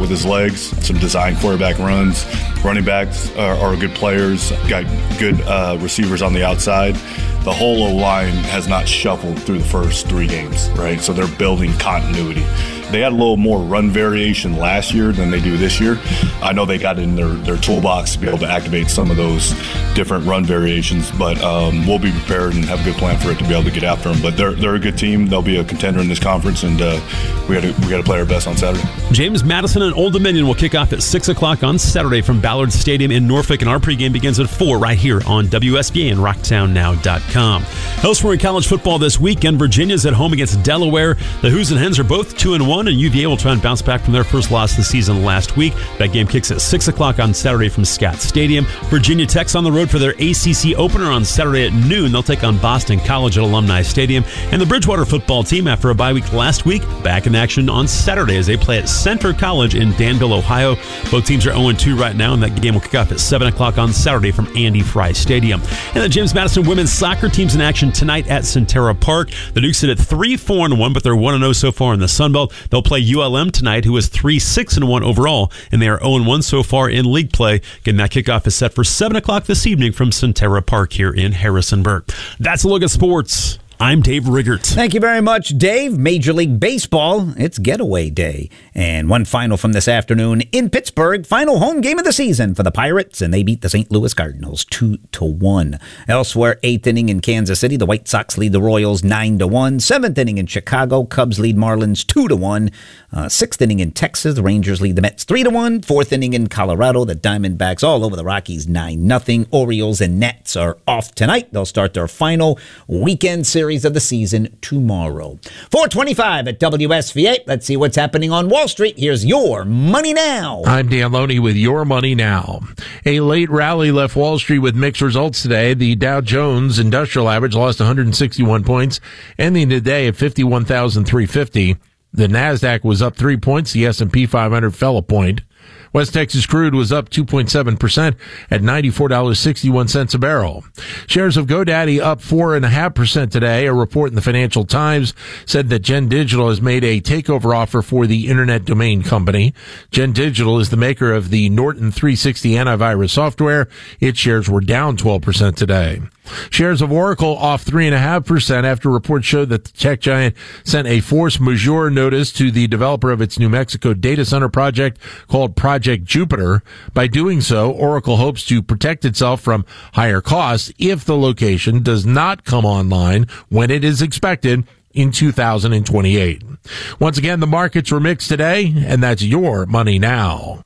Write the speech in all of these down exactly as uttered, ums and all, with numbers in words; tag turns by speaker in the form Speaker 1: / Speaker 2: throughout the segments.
Speaker 1: with his legs, some design quarterback runs. Running backs are, are good players, got good uh, receivers on the outside. The whole O-line has not shuffled through the first three games, right? So they're building continuity. They had a little more run variation last year than they do this year. I know they got in their, their toolbox to be able to activate some of those different run variations, but um, we'll be prepared and have a good plan for it to be able to get after them. But they're they're a good team. They'll be a contender in this conference, and uh, we got to we got to play our best on Saturday.
Speaker 2: James Madison and Old Dominion will kick off at six o'clock on Saturday from Ballard Stadium in Norfolk, and our pregame begins at four right here on W S B A and rocktown now dot com. Elsewhere in college football this weekend, Virginia's at home against Delaware. The Hoos and Hens are both two and one, and U V A will try and bounce back from their first loss of the season last week. That game kicks at six o'clock on Saturday from Scott Stadium. Virginia Tech's on the road for their A C C opener on Saturday at noon. They'll take on Boston College at Alumni Stadium. And the Bridgewater football team, after a bye week last week, back in action on Saturday as they play at Center College in Danville, Ohio. Both teams are oh and two right now, and that game will kick off at seven o'clock on Saturday from Andy Fry Stadium. And the James Madison women's soccer team's in action tonight at Centera Park. The Dukes sit at three four and one, but they're one and oh so far in the Sun Belt. They'll play U L M tonight, who is three six and one overall, and they are oh and one so far in league play. Again, that kickoff is set for seven o'clock this evening from Centera Park here in Harrisonburg. That's a look at sports. I'm Dave Riggert.
Speaker 3: Thank you very much, Dave. Major League Baseball, it's getaway day. And one final from this afternoon in Pittsburgh. Final home game of the season for the Pirates, and they beat the Saint Louis Cardinals two to one. Elsewhere, eighth inning in Kansas City, the White Sox lead the Royals nine to one. Seventh inning in Chicago, Cubs lead Marlins two to one. Uh, sixth inning in Texas, the Rangers lead the Mets three to one. Fourth inning in Colorado, the Diamondbacks all over the Rockies nine nothing. Orioles and Nets are off tonight. They'll start their final weekend series of the season tomorrow. four twenty-five at W S V A. Let's see what's happening on Wall Street. Here's your Money Now.
Speaker 4: I'm Dan Loney with your Money Now. A late rally left Wall Street with mixed results today. The Dow Jones Industrial Average lost one hundred sixty-one points, ending the day at fifty-one thousand three hundred fifty. The Nasdaq was up three points. The S and P five hundred fell a point. West Texas crude was up two point seven percent at ninety-four dollars and sixty-one cents a barrel. Shares of GoDaddy up four point five percent today. A report in the Financial Times said that Gen Digital has made a takeover offer for the internet domain company. Gen Digital is the maker of the Norton three sixty antivirus software. Its shares were down twelve percent today. Shares of Oracle off three point five percent after reports showed that the tech giant sent a force majeure notice to the developer of its New Mexico data center project called Project Jupiter. By doing so, Oracle hopes to protect itself from higher costs if the location does not come online when it is expected in two thousand twenty-eight. Once again, the markets were mixed today, and that's your Money Now.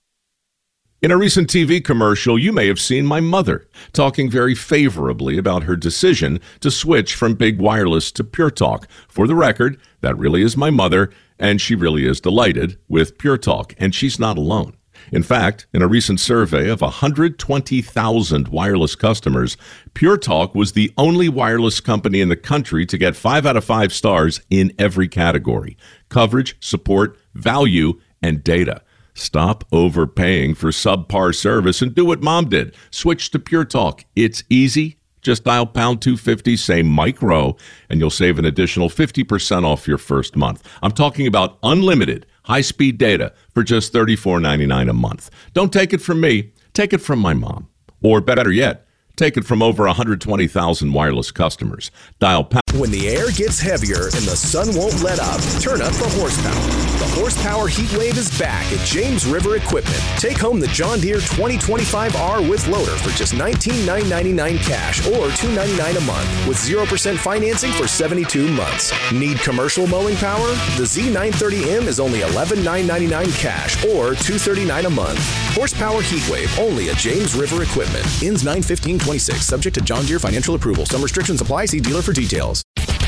Speaker 5: In a recent T V commercial, you may have seen my mother talking very favorably about her decision to switch from Big Wireless to Pure Talk. For the record, that really is my mother, and she really is delighted with Pure Talk, and she's not alone. In fact, in a recent survey of one hundred twenty thousand wireless customers, Pure Talk was the only wireless company in the country to get five out of five stars in every category: coverage, support, value, and data. Stop overpaying for subpar service and do what Mom did. Switch to Pure Talk. It's easy. Just dial pound two fifty, say micro, and you'll save an additional fifty percent off your first month. I'm talking about unlimited high-speed data for just thirty-four ninety-nine a month. Don't take it from me. Take it from my mom. Or better yet, take it from over one hundred twenty thousand wireless customers. Dial pound.
Speaker 6: When the air gets heavier and the sun won't let up, turn up the horsepower. The Horsepower Heat Wave is back at James River Equipment. Take home the John Deere twenty twenty-five R with loader for just nineteen thousand nine hundred ninety-nine dollars cash or two hundred ninety-nine dollars a month with zero percent financing for seventy-two months. Need commercial mowing power? The Z nine thirty M is only eleven thousand nine hundred ninety-nine dollars cash or two hundred thirty-nine dollars a month. Horsepower Heat Wave only at James River Equipment. Ends nine fifteen twenty-six. Subject to John Deere financial approval. Some restrictions apply. See dealer for details.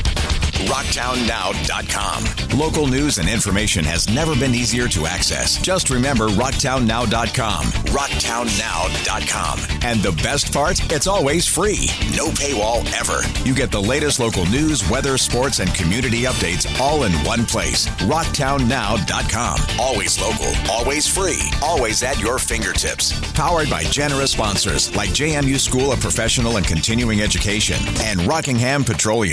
Speaker 7: rocktown now dot com. Local news and information has never been easier to access. Just remember rocktown now dot com. rocktown now dot com. And the best part? It's always free. No paywall ever. You get the latest local news, weather, sports, and community updates all in one place. rocktown now dot com. Always local, always free, always at your fingertips. Powered by generous sponsors like J M U School of Professional and Continuing Education and Rockingham Petroleum.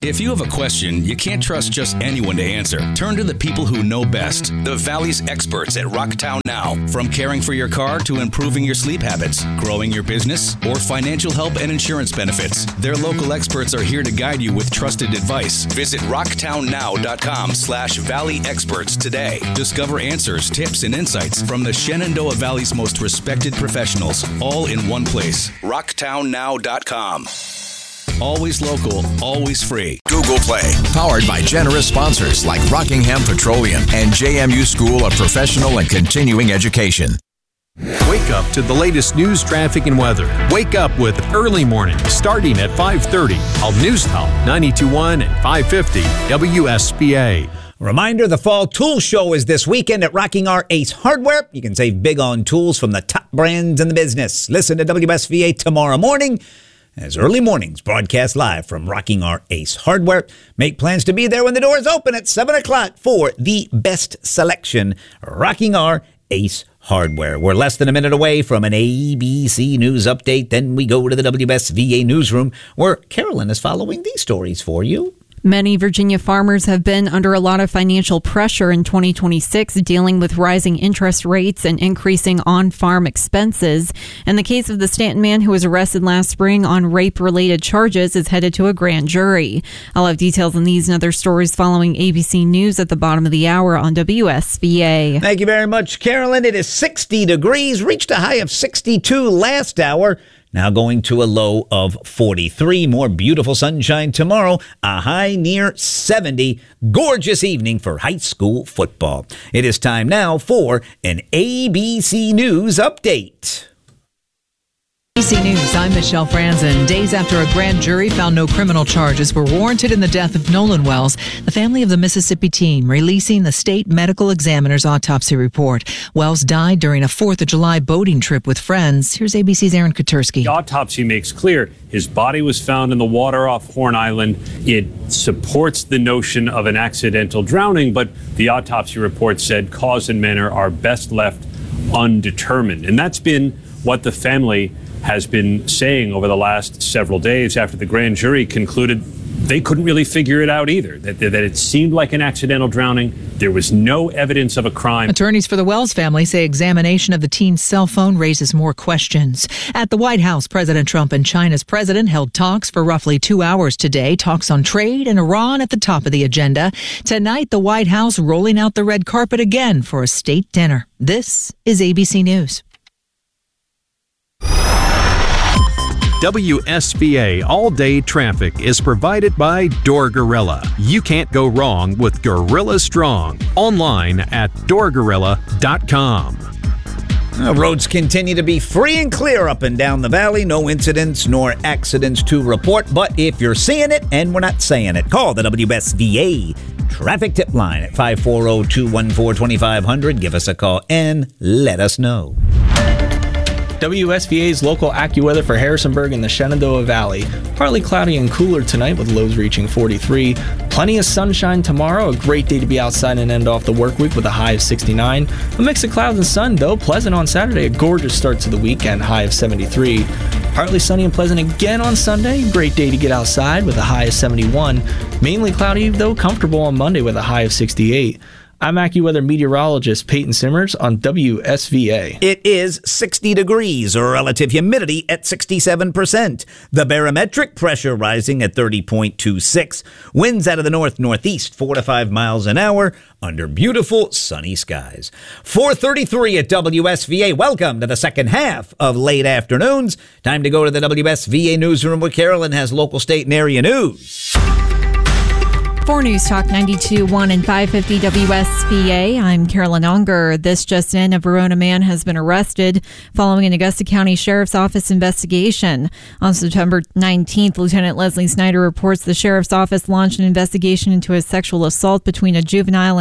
Speaker 8: If you have a question you can't trust just anyone to answer, turn to the people who know best. The Valley's experts at Rocktown Now. From caring for your car to improving your sleep habits, growing your business, or financial help and insurance benefits, their local experts are here to guide you with trusted advice. Visit rocktownnow.com slash Valley Experts today. Discover answers, tips, and insights from the Shenandoah Valley's most respected professionals, all in one place. rocktown now dot com. Always local, always free.
Speaker 7: Google Play, powered by generous sponsors like Rockingham Petroleum and J M U School of Professional and Continuing Education.
Speaker 9: Wake up to the latest news, traffic, and weather. Wake up with Early Morning, starting at five thirty on News Talk ninety-two point one and five fifty W S B A.
Speaker 3: Reminder, the Fall Tool Show is this weekend at Rocking R Ace Hardware. You can save big on tools from the top brands in the business. Listen to W S V A tomorrow morning as Early Mornings broadcast live from Rocking R Ace Hardware. Make plans to be there when the doors open at seven o'clock for the best selection, Rocking R Ace Hardware. We're less than a minute away from an A B C News update. Then we go to the W S V A newsroom where Carolyn is following these stories for you.
Speaker 10: Many Virginia farmers have been under a lot of financial pressure in twenty twenty-six, dealing with rising interest rates and increasing on-farm expenses. And the case of the Stanton man who was arrested last spring on rape-related charges is headed to a grand jury. I'll have details on these and other stories following A B C News at the bottom of the hour on W S V A.
Speaker 3: Thank you very much, Carolyn. It is sixty degrees, reached a high of sixty-two last hour. Now going to a low of forty-three. More beautiful sunshine tomorrow. A high near seventy. Gorgeous evening for high school football. It is time now for an A B C News update.
Speaker 11: A B C News, I'm Michelle Franzen. Days after a grand jury found no criminal charges were warranted in the death of Nolan Wells, the family of the Mississippi teen releasing the state medical examiner's autopsy report. Wells died during a fourth of July boating trip with friends. Here's A B C's Aaron Katersky.
Speaker 12: The autopsy makes clear his body was found in the water off Horn Island. It supports the notion of an accidental drowning, but the autopsy report said cause and manner are best left undetermined. And that's been what the family has been saying over the last several days after the grand jury concluded they couldn't really figure it out either, that, that it seemed like an accidental drowning. There was no evidence of a crime.
Speaker 11: Attorneys for the Wells family say examination of the teen's cell phone raises more questions. At the White House, President Trump and China's president held talks for roughly two hours today. Talks on trade and Iran at the top of the agenda. Tonight, the White House rolling out the red carpet again for a state dinner. This is A B C News.
Speaker 9: W S V A all-day traffic is provided by Door Gorilla. You can't go wrong with Gorilla Strong. Online at door gorilla dot com.
Speaker 3: Uh, roads continue to be free and clear up and down the valley. No incidents nor accidents to report. But if you're seeing it and we're not saying it, call the W S V A traffic tip line at five four zero, two one four, two five zero zero. Give us a call and let us know.
Speaker 13: W S V A's local AccuWeather for Harrisonburg and the Shenandoah Valley. Partly cloudy and cooler tonight with lows reaching forty-three. Plenty of sunshine tomorrow. A great day to be outside and end off the work week with a high of sixty-nine. A mix of clouds and sun, though. Pleasant on Saturday. A gorgeous start to the weekend. High of seventy-three. Partly sunny and pleasant again on Sunday. Great day to get outside with a high of seventy-one. Mainly cloudy, though comfortable on Monday with a high of sixty-eight. I'm AccuWeather meteorologist Peyton Simmers on W S V A.
Speaker 3: It is sixty degrees, relative humidity at sixty-seven percent. The barometric pressure rising at thirty point two six. Winds out of the north-northeast, four to five miles an hour, under beautiful sunny skies. four thirty-three at W S V A. Welcome to the second half of Late Afternoons. Time to go to the W S V A newsroom where Carolyn has local, state, and area news.
Speaker 10: For News Talk ninety-two point one and five fifty W S V A, I'm Carolyn Unger. This just in, a Verona man has been arrested following an Augusta County Sheriff's Office investigation. On September nineteenth, Lieutenant Leslie Snyder reports the Sheriff's Office launched an investigation into a sexual assault between a juvenile and an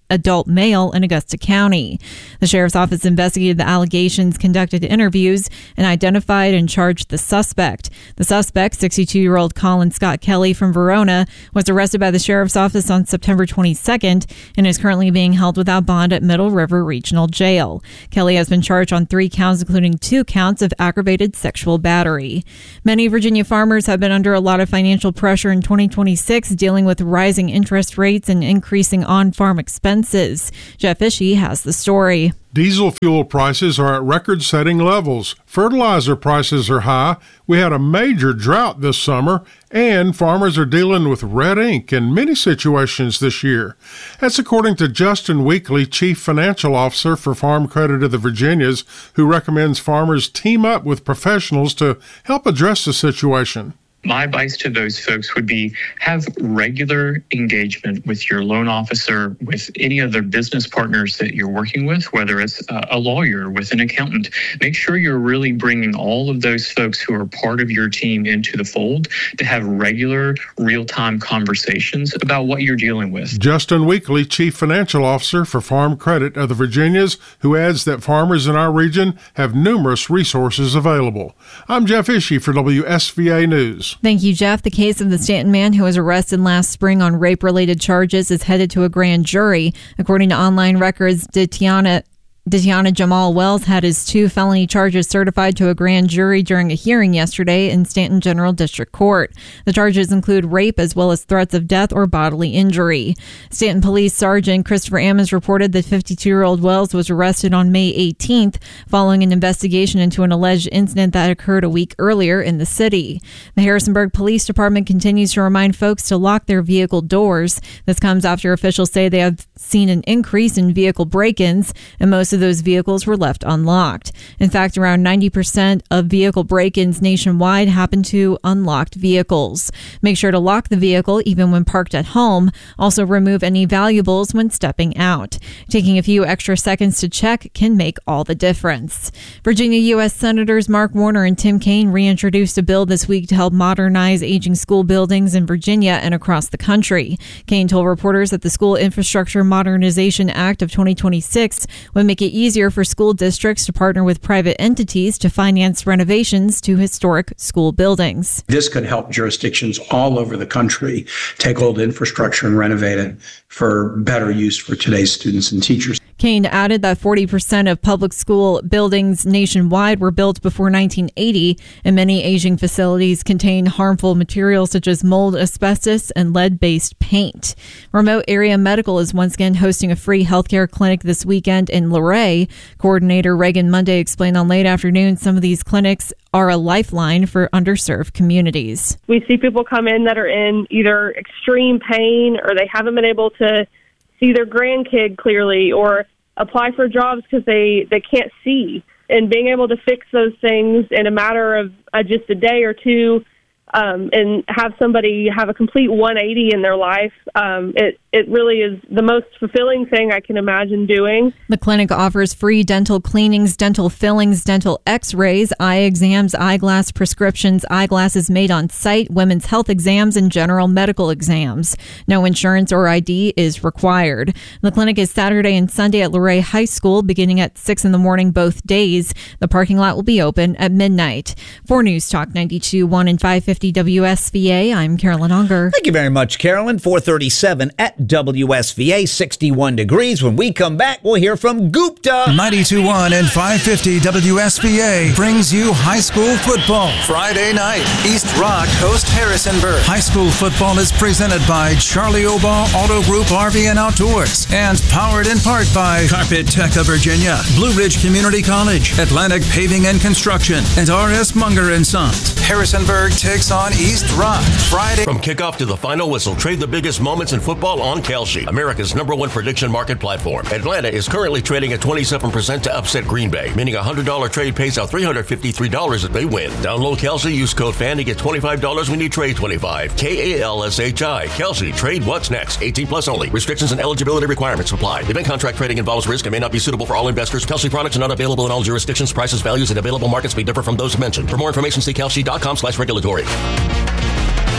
Speaker 10: adult male in Augusta County. The sheriff's office investigated the allegations, conducted interviews, and identified and charged the suspect. The suspect, sixty-two-year-old Colin Scott Kelly from Verona, was arrested by the sheriff's office on September twenty-second and is currently being held without bond at Middle River Regional Jail. Kelly has been charged on three counts, including two counts of aggravated sexual battery. Many Virginia farmers have been under a lot of financial pressure in twenty twenty-six, dealing with rising interest rates and increasing on-farm expenses. Jeff Ishii has the story.
Speaker 14: Diesel fuel prices are at record-setting levels. Fertilizer prices are high. We had a major drought this summer, and farmers are dealing with red ink in many situations this year. That's according to Justin Weekly, Chief Financial Officer for Farm Credit of the Virginias, who recommends farmers team up with professionals to help address the situation.
Speaker 15: My advice to those folks would be have regular engagement with your loan officer, with any other business partners that you're working with, whether it's a lawyer, with an accountant. Make sure you're really bringing all of those folks who are part of your team into the fold to have regular, real-time conversations about what you're dealing with.
Speaker 14: Justin Weekly, Chief Financial Officer for Farm Credit of the Virginias, who adds that farmers in our region have numerous resources available. I'm Jeff Ishii for W S V A News.
Speaker 10: Thank you, Jeff. The case of the Stanton man who was arrested last spring on rape-related charges is headed to a grand jury. According to online records, Detiana Detiana Jamal Wells had his two felony charges certified to a grand jury during a hearing yesterday in Stanton General District Court. The charges include rape as well as threats of death or bodily injury. Stanton Police Sergeant Christopher Ammons reported that fifty-two-year-old Wells was arrested on May eighteenth following an investigation into an alleged incident that occurred a week earlier in the city. The Harrisonburg Police Department continues to remind folks to lock their vehicle doors. This comes after officials say they have seen an increase in vehicle break-ins, and most of those vehicles were left unlocked. In fact, around ninety percent of vehicle break-ins nationwide happen to unlocked vehicles. Make sure to lock the vehicle even when parked at home. Also remove any valuables when stepping out. Taking a few extra seconds to check can make all the difference. Virginia U S Senators Mark Warner and Tim Kaine reintroduced a bill this week to help modernize aging school buildings in Virginia and across the country. Kaine told reporters that the School Infrastructure Modernization Act of twenty twenty-six would make it easier for school districts to partner with private entities to finance renovations to historic school buildings.
Speaker 16: This could help jurisdictions all over the country take old infrastructure and renovate it for better use for today's students and teachers.
Speaker 10: Kaine added that forty percent of public school buildings nationwide were built before nineteen eighty, and many aging facilities contain harmful materials such as mold, asbestos, and lead-based paint. Remote Area Medical is once again hosting a free healthcare clinic this weekend in Luray. Coordinator Reagan Monday explained on Late Afternoon some of these clinics are a lifeline for underserved communities.
Speaker 17: We see people come in that are in either extreme pain or they haven't been able to see their grandkid clearly or apply for jobs because they, they can't see. And being able to fix those things in a matter of uh, just a day or two um, and have somebody have a complete one eighty in their life, um, it, it really is the most fulfilling thing I can imagine doing.
Speaker 10: The clinic offers free dental cleanings, dental fillings, dental x-rays, eye exams, eyeglass prescriptions, eyeglasses made on site, women's health exams, and general medical exams. No insurance or I D is required. The clinic is Saturday and Sunday at Luray High School, beginning at six in the morning both days. The parking lot will be open at midnight. For News Talk ninety-two point one and five fifty W S V A, I'm Carolyn Unger.
Speaker 3: Thank you very much, Carolyn. four thirty-seven at W S V A, sixty-one degrees. When we come back, we'll hear from Gupta.
Speaker 18: ninety-two point one and five fifty W S V A brings you high school football. Friday night, East Rock host Harrisonburg. High school football is presented by Charlie Obaugh Auto Group R V and Outdoors and powered in part by Carpet Tech of Virginia, Blue Ridge Community College, Atlantic Paving and Construction, and R S Munger and Sons. Harrisonburg takes on East Rock Friday.
Speaker 19: From kickoff to the final whistle, trade the biggest moments in football on Kalshi, America's number one prediction market platform. Atlanta is currently trading at twenty-seven percent to upset Green Bay, meaning a one hundred dollars trade pays out three hundred fifty-three dollars if they win. Download Kalshi, use code F A N to get twenty-five dollars when you trade twenty-five. K A L S H I. Kalshi. Trade what's next. eighteen plus only. Restrictions and eligibility requirements apply. Event contract trading involves risk and may not be suitable for all investors. Kalshi products are not available in all jurisdictions. Prices, values, and available markets may differ from those mentioned. For more information, see kalshi dot com slash regulatory.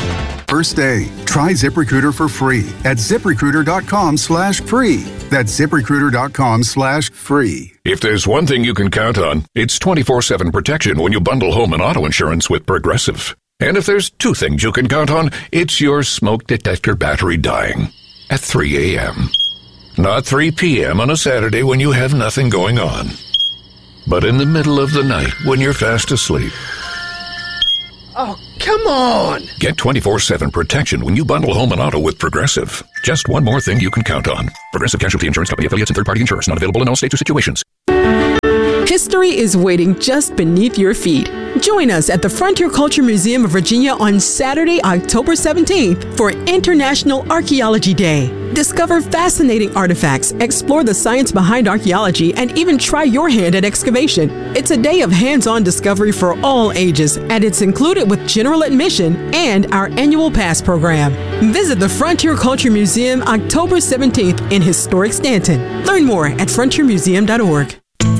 Speaker 20: first day. Try ZipRecruiter for free at ZipRecruiter.com slash free. That's ZipRecruiter.com slash free.
Speaker 21: If there's one thing you can count on, it's twenty-four seven protection when you bundle home and auto insurance with Progressive. And if there's two things you can count on, it's your smoke detector battery dying at three a.m. Not three p.m. on a Saturday when you have nothing going on, but in the middle of the night when you're fast asleep.
Speaker 22: Oh, come on!
Speaker 21: Get twenty-four seven protection when you bundle home and auto with Progressive. Just one more thing you can count on. Progressive Casualty Insurance Company affiliates and third-party insurers. Not available in all states or situations.
Speaker 23: History is waiting just beneath your feet. Join us at the Frontier Culture Museum of Virginia on Saturday, October seventeenth for International Archaeology Day. Discover fascinating artifacts, explore the science behind archaeology, and even try your hand at excavation. It's a day of hands-on discovery for all ages, and it's included with general admission and our annual pass program. Visit the Frontier Culture Museum October seventeenth in historic Stanton. Learn more at frontier museum dot org.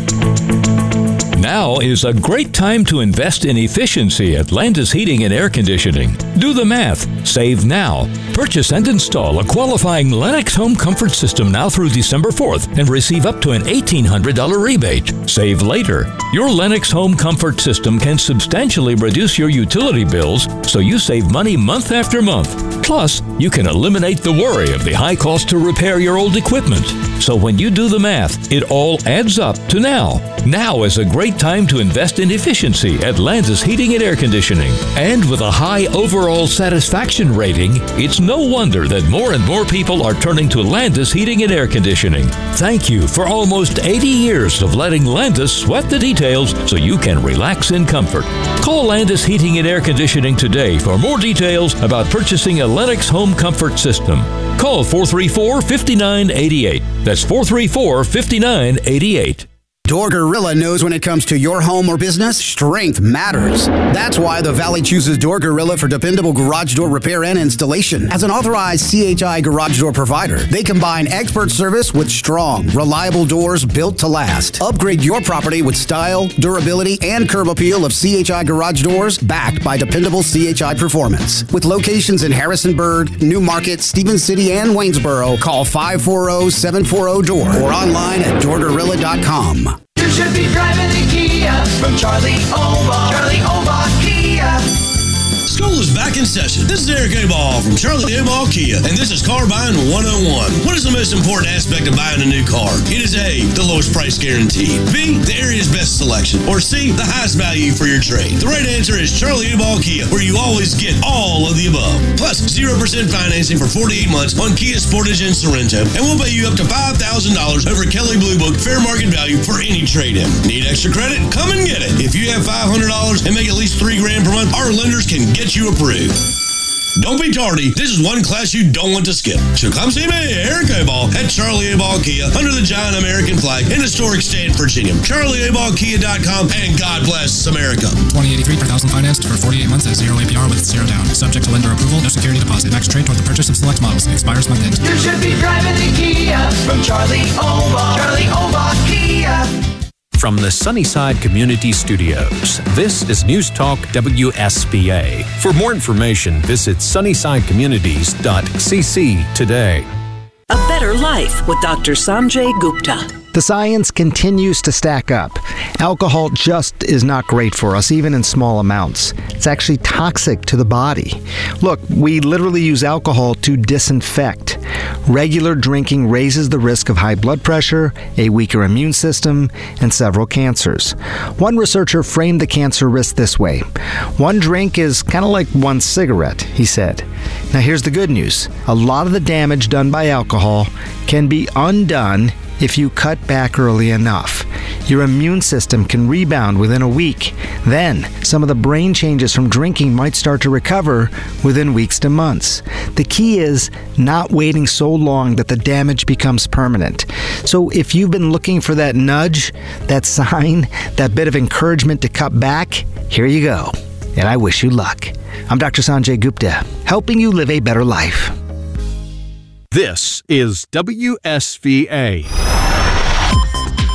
Speaker 24: Now is a great time to invest in efficiency at Landis Heating and Air Conditioning. Do the math. Save now. Purchase and install a qualifying Lennox Home Comfort System now through December fourth and receive up to an eighteen hundred dollars rebate. Save later. Your Lennox Home Comfort System can substantially reduce your utility bills so you save money month after month. Plus, you can eliminate the worry of the high cost to repair your old equipment. So when you do the math, it all adds up to now. Now is a great time to invest in efficiency at Landis Heating and Air Conditioning. And with a high overall satisfaction rating, it's no wonder that more and more people are turning to Landis Heating and Air Conditioning. Thank you for almost eighty years of letting Landis sweat the details so you can relax in comfort. Call Landis Heating and Air Conditioning today for more details about purchasing a Lennox Home Comfort System. Call four three four, five nine eight eight. That's four three four, five nine eight eight.
Speaker 25: Door Gorilla knows when it comes to your home or business, strength matters. That's why the Valley chooses Door Gorilla for dependable garage door repair and installation. As an authorized C H I garage door provider, they combine expert service with strong, reliable doors built to last. Upgrade your property with style, durability, and curb appeal of C H I garage doors backed by dependable C H I performance. With locations in Harrisonburg, New Market, Stevens City, and Waynesboro, call five four zero, seven four zero, D O O R or online at door gorilla dot com.
Speaker 26: You should be driving a Kia from Charlie Obach. Charlie Obach Kia.
Speaker 27: School is back in session. This is Eric Aball from Charlie Aball Kia, and this is Car Buying one oh one. What is the most important aspect of buying a new car? It is A, the lowest price guarantee. B, the area's best selection. Or C, the highest value for your trade. The right answer is Charlie Aball Kia, where you always get all of the above. Plus, zero percent financing for forty-eight months on Kia Sportage and Sorrento, and we'll pay you up to five thousand dollars over Kelley Blue Book fair market value for any trade-in. Need extra credit? Come and get it. If you have five hundred dollars and make at least three grand per month, our lenders can get you approved. Don't be tardy. This is one class you don't want to skip. So come see me, Eric Aball, at Charlie Aball Kia, under the giant American flag in historic Stanton, Virginia. Charlie Aball Kia dot com, and God bless America.
Speaker 28: twenty eighty-three per thousand financed for forty-eight months at zero A P R with zero down. Subject to lender approval. No security deposit. Max trade toward the purchase of select models. Expires month end.
Speaker 26: You should be driving a Kia from Charlie Obach. Charlie Obach Kia.
Speaker 9: From the Sunnyside Community Studios, this is News Talk W S B A. For more information, visit sunnyside communities dot c c today.
Speaker 29: A better life with Doctor Sanjay Gupta.
Speaker 30: The science continues to stack up. Alcohol just is not great for us, even in small amounts. It's actually toxic to the body. Look, we literally use alcohol to disinfect. Regular drinking raises the risk of high blood pressure, a weaker immune system, and several cancers. One researcher framed the cancer risk this way. One drink is kind of like one cigarette, he said. Now here's the good news. A lot of the damage done by alcohol can be undone if you cut back early enough. Your immune system can rebound within a week. Then, some of the brain changes from drinking might start to recover within weeks to months. The key is not waiting so long that the damage becomes permanent. So if you've been looking for that nudge, that sign, that bit of encouragement to cut back, here you go. And I wish you luck. I'm Doctor Sanjay Gupta, helping you live a better life.
Speaker 9: This is W S V A.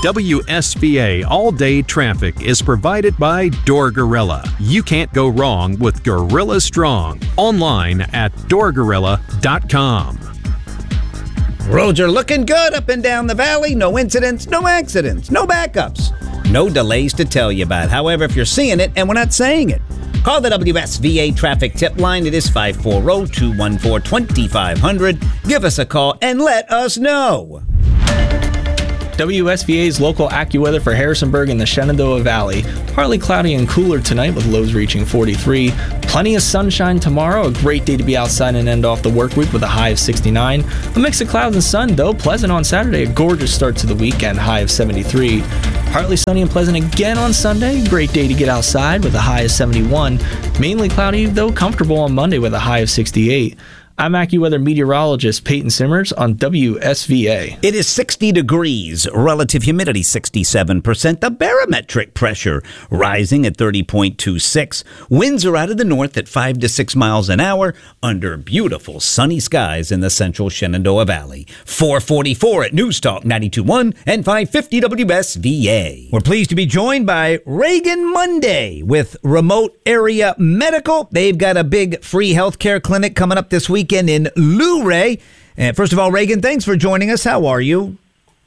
Speaker 9: W S V A All Day Traffic is provided by Door Gorilla. You can't go wrong with Gorilla Strong. Online at door gorilla dot com.
Speaker 3: Roads are looking good up and down the valley. No incidents, no accidents, no backups, no delays to tell you about. However, if you're seeing it and we're not saying it, call the W S V A traffic tip line. It is five four zero, two one four, two five zero zero. Give us a call and let us know.
Speaker 1: W S V A's local AccuWeather for Harrisonburg and the Shenandoah Valley. Partly cloudy and cooler tonight with lows reaching forty-three. Plenty of sunshine tomorrow. A great day to be outside and end off the work week with a high of sixty-nine. A mix of clouds and sun, though. Pleasant on Saturday. A gorgeous start to the weekend. High of seventy-three. Partly sunny and pleasant again on Sunday. Great day to get outside with a high of seventy-one. Mainly cloudy, though comfortable on Monday with a high of sixty-eight. I'm AccuWeather meteorologist Peyton Simmers on W S V A.
Speaker 3: It is sixty degrees, relative humidity sixty-seven percent, the barometric pressure rising at thirty point two six. Winds are out of the north at five to six miles an hour under beautiful sunny skies in the central Shenandoah Valley. four forty-four at News Talk ninety-two point one and five fifty W S V A. We're pleased to be joined by Reagan Monday with Remote Area Medical. They've got a big free healthcare clinic coming up this week in Luray. And first of all, Reagan, thanks for joining us. How are you?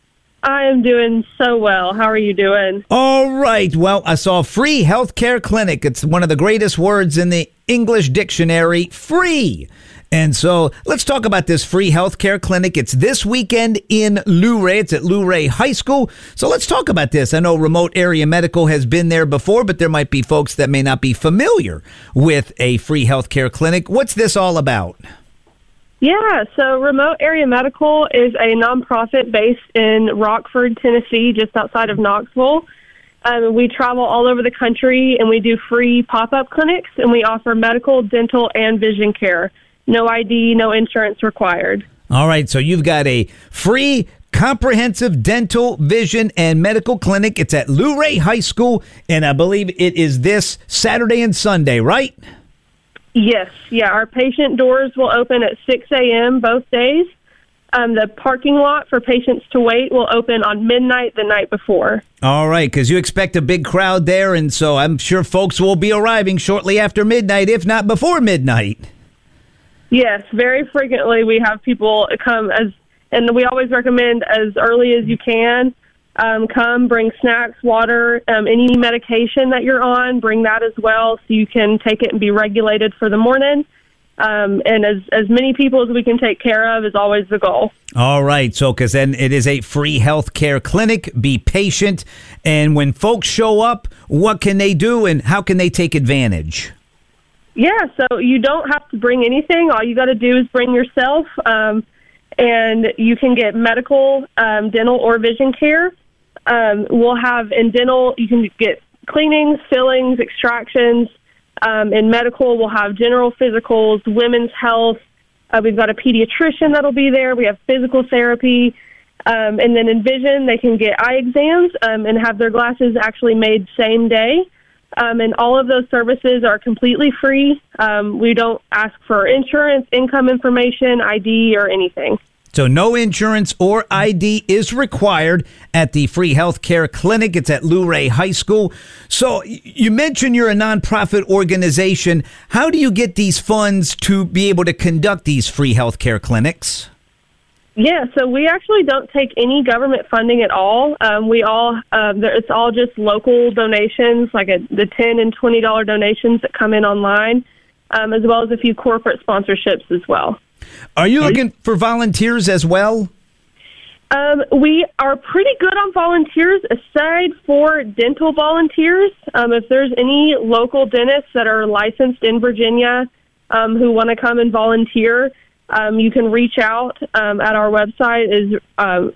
Speaker 17: I am doing so well. How are you doing?
Speaker 3: All right. Well, I saw free healthcare clinic. It's one of the greatest words in the English dictionary, free. And so let's talk about this free healthcare clinic. It's this weekend in Luray. It's at Luray High School. So let's talk about this. I know Remote Area Medical has been there before, but there might be folks that may not be familiar with a free healthcare clinic. What's this all about?
Speaker 17: Yeah, so Remote Area Medical is a nonprofit based in Rockford, Tennessee, just outside of Knoxville. Um, we travel all over the country, and we do free pop-up clinics, and we offer medical, dental, and vision care. No I D, no insurance required.
Speaker 3: All right, so you've got a free comprehensive dental, vision, and medical clinic. It's at Luray High School, and I believe it is this Saturday and Sunday, right?
Speaker 17: Yes, yeah. Our patient doors will open at six a.m. both days. Um, the parking lot for patients to wait will open on midnight the night before.
Speaker 3: All right, because you expect a big crowd there, and so I'm sure folks will be arriving shortly after midnight, if not before midnight.
Speaker 17: Yes, very frequently we have people come, as, and we always recommend as early as you can. Um, come, bring snacks, water, um, any medication that you're on, bring that as well so you can take it and be regulated for the morning. Um, and as, as many people as we can take care of is always the goal.
Speaker 3: All right. So, because then it is a free health care clinic. Be patient. And when folks show up, what can they do and how can they take advantage?
Speaker 17: Yeah, so you don't have to bring anything. All you got to do is bring yourself, um, and you can get medical, um, dental, or vision care. Um, we'll have in dental, you can get cleanings, fillings, extractions. Um, in medical, we'll have general physicals, women's health. Uh, we've got a pediatrician that'll be there. We have physical therapy. Um, and then in vision, they can get eye exams um, and have their glasses actually made same day. Um, and all of those services are completely free. Um, we don't ask for insurance, income information, I D, or anything.
Speaker 3: So no insurance or I D is required at the free healthcare clinic. It's at Luray High School. So you mentioned you're a nonprofit organization. How do you get these funds to be able to conduct these free healthcare clinics?
Speaker 17: Yeah, so we actually don't take any government funding at all. Um, we all um, it's all just local donations, like a, the ten and twenty dollar donations that come in online, um, as well as a few corporate sponsorships as well.
Speaker 3: Are you looking for volunteers as well?
Speaker 17: Um, we are pretty good on volunteers, aside for dental volunteers. Um, if there's any local dentists that are licensed in Virginia um, who want to come and volunteer, um, you can reach out um, at our website is um,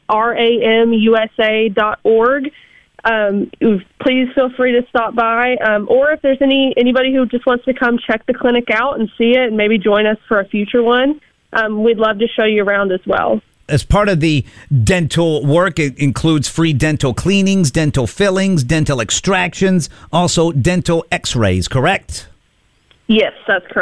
Speaker 17: ramusa dot org. Um, please feel free to stop by, um, or if there's any anybody who just wants to come check the clinic out and see it and maybe join us for a future one, um, we'd love to show you around as well.
Speaker 3: As part of the dental work, it includes free dental cleanings, dental fillings, dental extractions, also dental x-rays, correct?
Speaker 17: Yes, that's correct.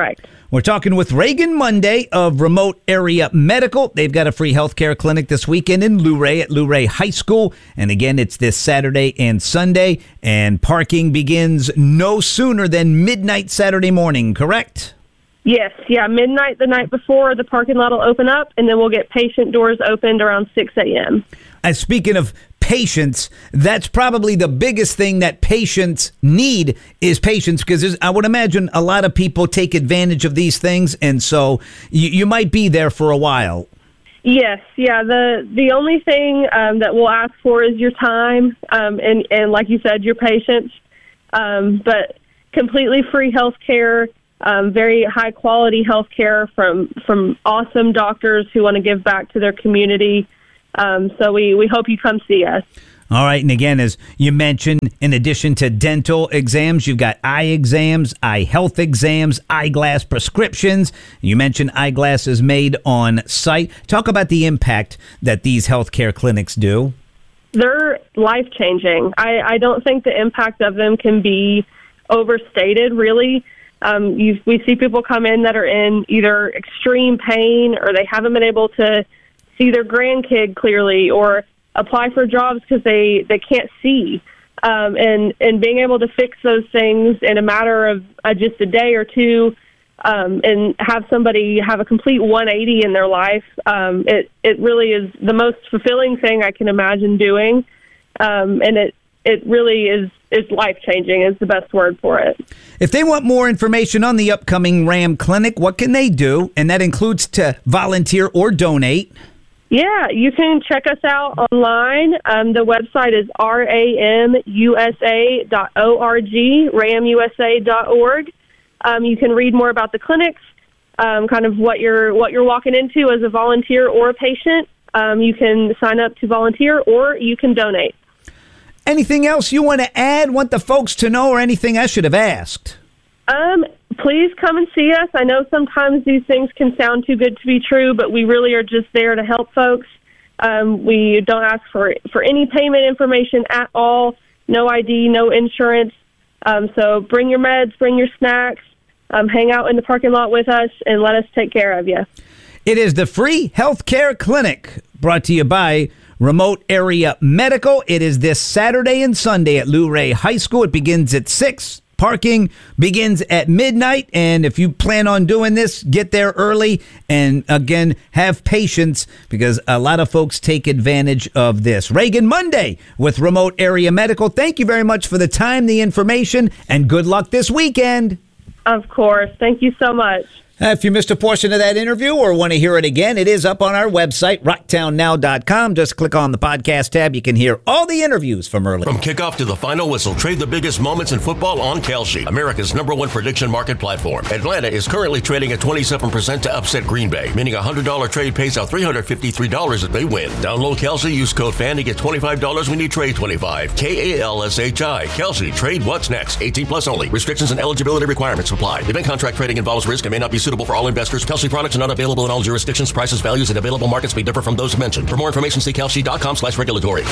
Speaker 3: We're talking with Reagan Monday of Remote Area Medical. They've got a free healthcare clinic this weekend in Luray at Luray High School. And again, it's this Saturday and Sunday. And parking begins no sooner than midnight Saturday morning, correct?
Speaker 17: Yes, yeah, midnight the night before, the parking lot will open up, and then we'll get patient doors opened around six a.m.
Speaker 3: And speaking of patients, that's probably the biggest thing that patients need is patience, because I would imagine a lot of people take advantage of these things, and so you, you might be there for a while.
Speaker 17: Yes, yeah. The the only thing um, that we'll ask for is your time, um, and, and like you said, your patience, um, but completely free health care. Um, very high quality health care from, from awesome doctors who want to give back to their community. Um, so we, we hope you come see us.
Speaker 3: All right. And again, as you mentioned, in addition to dental exams, you've got eye exams, eye health exams, eyeglass prescriptions. You mentioned eyeglasses made on site. Talk about the impact that these healthcare clinics do.
Speaker 17: They're life-changing. I, I don't think the impact of them can be overstated, really. Um, you, we see people come in that are in either extreme pain or they haven't been able to see their grandkid clearly or apply for jobs because they, they can't see. Um, and, and being able to fix those things in a matter of uh, just a day or two um, and have somebody have a complete one eighty in their life, um, it, it really is the most fulfilling thing I can imagine doing. Um, and it, it really is is life-changing is the best word for it.
Speaker 3: If they want more information on the upcoming RAM Clinic, what can they do? And that includes to volunteer or donate.
Speaker 17: Yeah, you can check us out online. Um, the website is ramusa dot org, ramusa dot org. Um, you can read more about the clinics, um, kind of what you're what you're walking into as a volunteer or a patient. Um, you can sign up to volunteer or you can donate.
Speaker 3: Anything else you want to add, want the folks to know, or anything I should have asked?
Speaker 17: Um, please come and see us. I know sometimes these things can sound too good to be true, but we really are just there to help folks. Um, we don't ask for, for any payment information at all, no I D, no insurance. Um, so bring your meds, bring your snacks, um, hang out in the parking lot with us, and let us take care of you.
Speaker 3: It is the Free Healthcare Clinic, brought to you by Remote Area Medical. It is this Saturday and Sunday at Luray High School. It begins at six. Parking begins at midnight. And if you plan on doing this, get there early. And again, have patience because a lot of folks take advantage of this. Reagan Monday with Remote Area Medical. Thank you very much for the time, the information, and good luck this weekend.
Speaker 17: Of course. Thank you so much.
Speaker 3: If you missed a portion of that interview or want to hear it again, it is up on our website, rocktown now dot com. Just click on the podcast tab. You can hear all the interviews from earlier.
Speaker 19: From kickoff to the final whistle, trade the biggest moments in football on Kalshi, America's number one prediction market platform. Atlanta is currently trading at twenty-seven percent to upset Green Bay, meaning a one hundred dollars trade pays out three hundred fifty-three dollars if they win. Download Kalshi, use code FAN to get twenty-five dollars when you trade twenty-five. K A L S H I. Kalshi. Trade what's next. eighteen plus only. Restrictions and eligibility requirements apply. Event contract trading involves risk and may not be suitable for all investors. Kalshi products are not available in all jurisdictions. Prices, values, and available markets may differ from those mentioned. For more information, see kalshi dot com slash regulatory.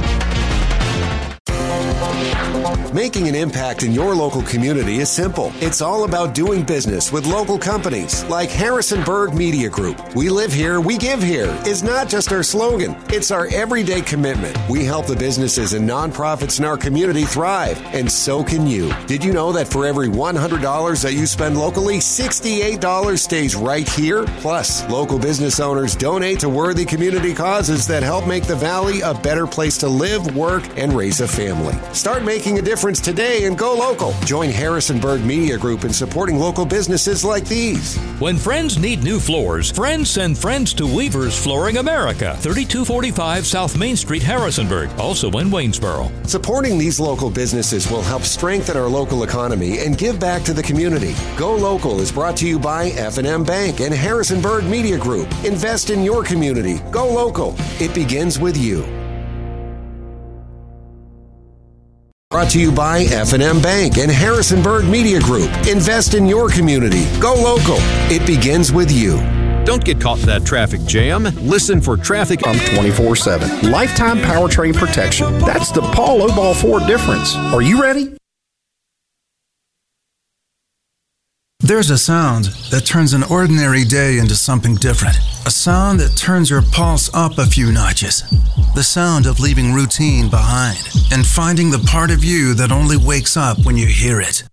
Speaker 2: Making an impact in your local community is simple. It's all about doing business with local companies like Harrisonburg Media Group. We live here, we give here is not just our slogan. It's our everyday commitment. We help the businesses and nonprofits in our community thrive, and so can you. Did you know that for every one hundred dollars that you spend locally, sixty-eight dollars stays right here? Plus, local business owners donate to worthy community causes that help make the Valley a better place to live, work, and raise a family. Start making a difference today and go local. Join Harrisonburg Media Group in supporting local businesses like these.
Speaker 24: When friends need new floors, friends send friends to Weaver's Flooring America, thirty-two forty-five South Main Street, Harrisonburg, also in Waynesboro.
Speaker 2: Supporting these local businesses will help strengthen our local economy and give back to the community. Go Local is brought to you by F and M Bank and Harrisonburg Media Group. Invest in your community. Go local. It begins with you. Brought to you by F and M Bank and Harrisonburg Media Group. Invest in your community. Go local. It begins with you.
Speaker 9: Don't get caught in that traffic jam. Listen for traffic.
Speaker 4: I'm twenty-four seven. Lifetime powertrain protection. That's the Paul Obal Ford difference. Are you ready?
Speaker 18: There's a sound that turns an ordinary day into something different. A sound that turns your pulse up a few notches. The sound of leaving routine behind and finding the part of you that only wakes up when you hear it.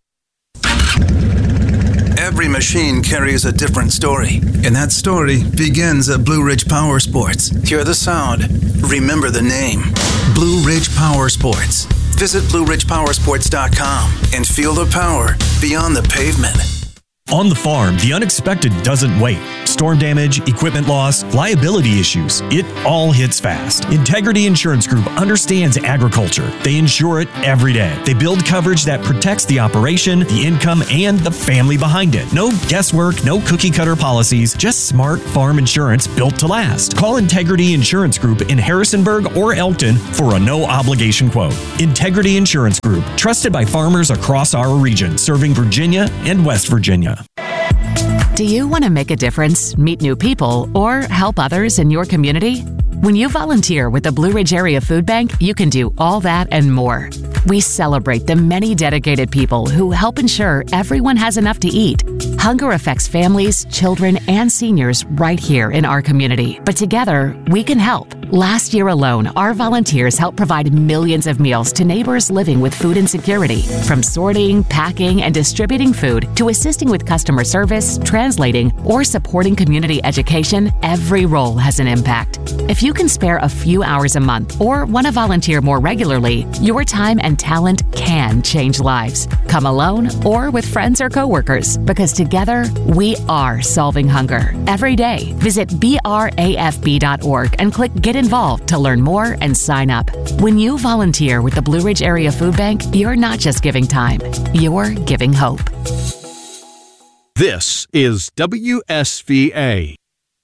Speaker 18: Every machine carries a different story, and that story begins at Blue Ridge Power Sports. Hear the sound, remember the name. Blue Ridge Power Sports. Visit blue ridge power sports dot com and feel the power beyond the pavement.
Speaker 5: On the farm, the unexpected doesn't wait. Storm damage, equipment loss, liability issues. It all hits fast. Integrity Insurance Group understands agriculture. They insure it every day. They build coverage that protects the operation, the income, and the family behind it. No guesswork, no cookie-cutter policies, just smart farm insurance built to last. Call Integrity Insurance Group in Harrisonburg or Elkton for a no-obligation quote. Integrity Insurance Group, trusted by farmers across our region, serving Virginia and West Virginia.
Speaker 6: Do you want to make a difference, meet new people, or help others in your community? When you volunteer with the Blue Ridge Area Food Bank, you can do all that and more. We celebrate the many dedicated people who help ensure everyone has enough to eat. Hunger affects families, children, and seniors right here in our community. But together, we can help. Last year alone, our volunteers helped provide millions of meals to neighbors living with food insecurity. From sorting, packing, and distributing food to assisting with customer service, translating, or supporting community education, every role has an impact. If you can spare a few hours a month or want to volunteer more regularly, your time and talent can change lives. Come alone or with friends or coworkers, because together we are solving hunger. Every day, visit B R A F B dot org and click Get Involved to learn more and sign up. When you volunteer with the Blue Ridge Area Food Bank, you're not just giving time, you're giving hope.
Speaker 9: This is W S V A.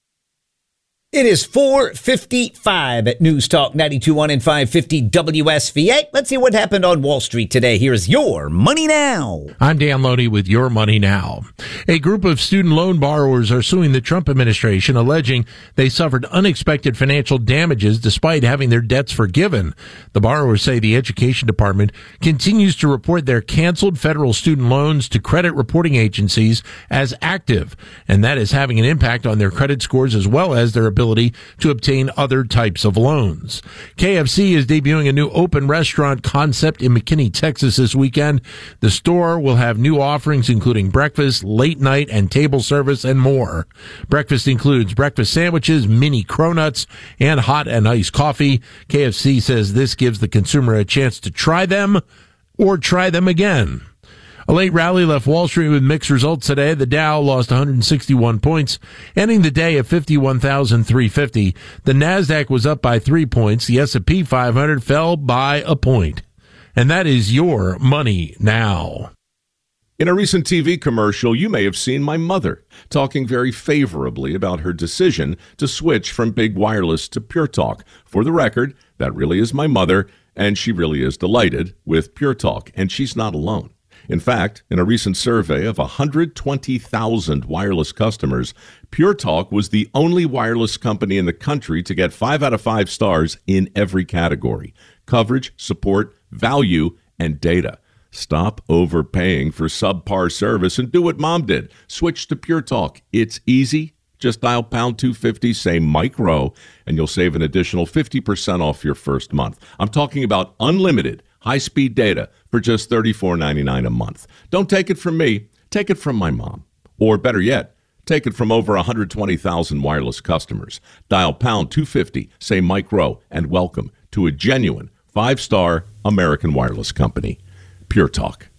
Speaker 3: It is four fifty-five at News Talk ninety-two point one and five fifty W S V A. Let's see what happened on Wall Street today. Here's your Money Now.
Speaker 7: I'm Dan Loney with Your Money Now. A group of student loan borrowers are suing the Trump administration, alleging they suffered unexpected financial damages despite having their debts forgiven. The borrowers say the Education Department continues to report their canceled federal student loans to credit reporting agencies as active, and that is having an impact on their credit scores as well as their ability to obtain other types of loans. K F C is debuting a new open restaurant concept in McKinney, Texas this weekend. The store will have new offerings including breakfast, late night, and table service, and more. Breakfast includes breakfast sandwiches, mini cronuts, and hot and iced coffee. K F C says this gives the consumer a chance to try them or try them again. A late rally left Wall Street with mixed results today. The Dow lost one hundred sixty-one points, ending the day at fifty-one thousand three hundred fifty. The Nasdaq was up by three points. The S and P five hundred fell by a point. And that is Your Money Now.
Speaker 8: In a recent T V commercial, you may have seen my mother talking very favorably about her decision to switch from Big Wireless to Pure Talk. For the record, that really is my mother, and she really is delighted with Pure Talk, and she's not alone. In fact, in a recent survey of one hundred twenty thousand wireless customers, Pure Talk was the only wireless company in the country to get five out of five stars in every category: coverage, support, value, and data. Stop overpaying for subpar service and do what Mom did. Switch to Pure Talk. It's easy. Just dial pound two fifty, say Mike Rowe, and you'll save an additional fifty percent off your first month. I'm talking about unlimited high-speed data for just thirty-four ninety-nine a month. Don't take it from me. Take it from my mom. Or better yet, take it from over one hundred twenty thousand wireless customers. Dial pound two fifty, say Mike Rowe, and welcome to a genuine five-star American wireless company. Pure Talk.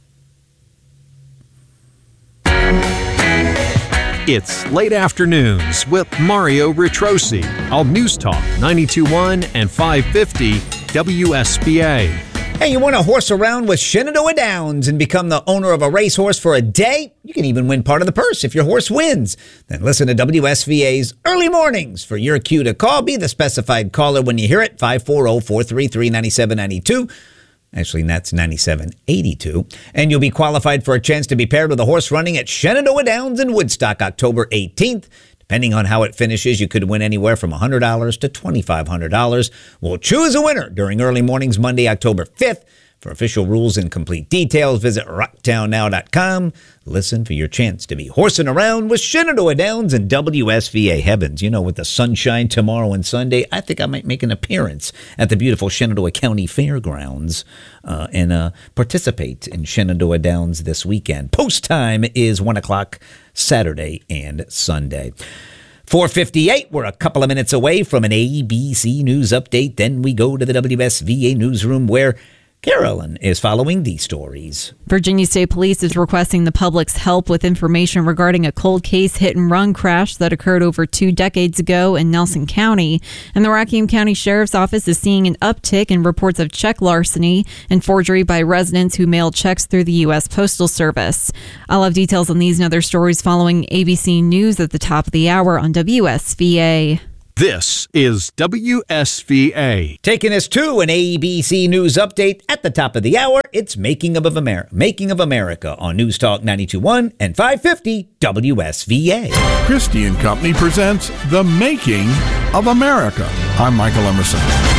Speaker 9: It's Late Afternoons with Mario Ritrosi on News Talk ninety-two point one and five fifty W S B A.
Speaker 3: Hey, you want to horse around with Shenandoah Downs and become the owner of a racehorse for a day? You can even win part of the purse if your horse wins. Then listen to W S V A's Early Mornings for your cue to call. Be the specified caller when you hear it, five four zero, four three three, nine seven nine two. Actually, that's ninety-seven eighty-two. And you'll be qualified for a chance to be paired with a horse running at Shenandoah Downs in Woodstock, October eighteenth. Depending on how it finishes, you could win anywhere from one hundred dollars to twenty-five hundred dollars. We'll choose a winner during Early Mornings Monday, October fifth. For official rules and complete details, visit rocktown now dot com. Listen for your chance to be horsing around with Shenandoah Downs and W S V A Heavens. You know, with the sunshine tomorrow and Sunday, I think I might make an appearance at the beautiful Shenandoah County Fairgrounds uh, and uh, participate in Shenandoah Downs this weekend. Post time is one o'clock Saturday and Sunday. four fifty-eight, we're a couple of minutes away from an A B C News update. Then we go to the W S V A newsroom where Carolyn is following these stories.
Speaker 10: Virginia State Police is requesting the public's help with information regarding a cold case hit-and-run crash that occurred over two decades ago in Nelson County. And the Rockingham County Sheriff's Office is seeing an uptick in reports of check larceny and forgery by residents who mailed checks through the U S Postal Service. I'll have details on these and other stories following A B C News at the top of the hour on W S V A.
Speaker 9: This is W S V A.
Speaker 3: Taking us to an A B C News update at the top of the hour, it's Making of America, Making of America on News Talk ninety-two point one and five fifty W S V A.
Speaker 11: Christie and Company presents The Making of America. I'm Michael Emerson.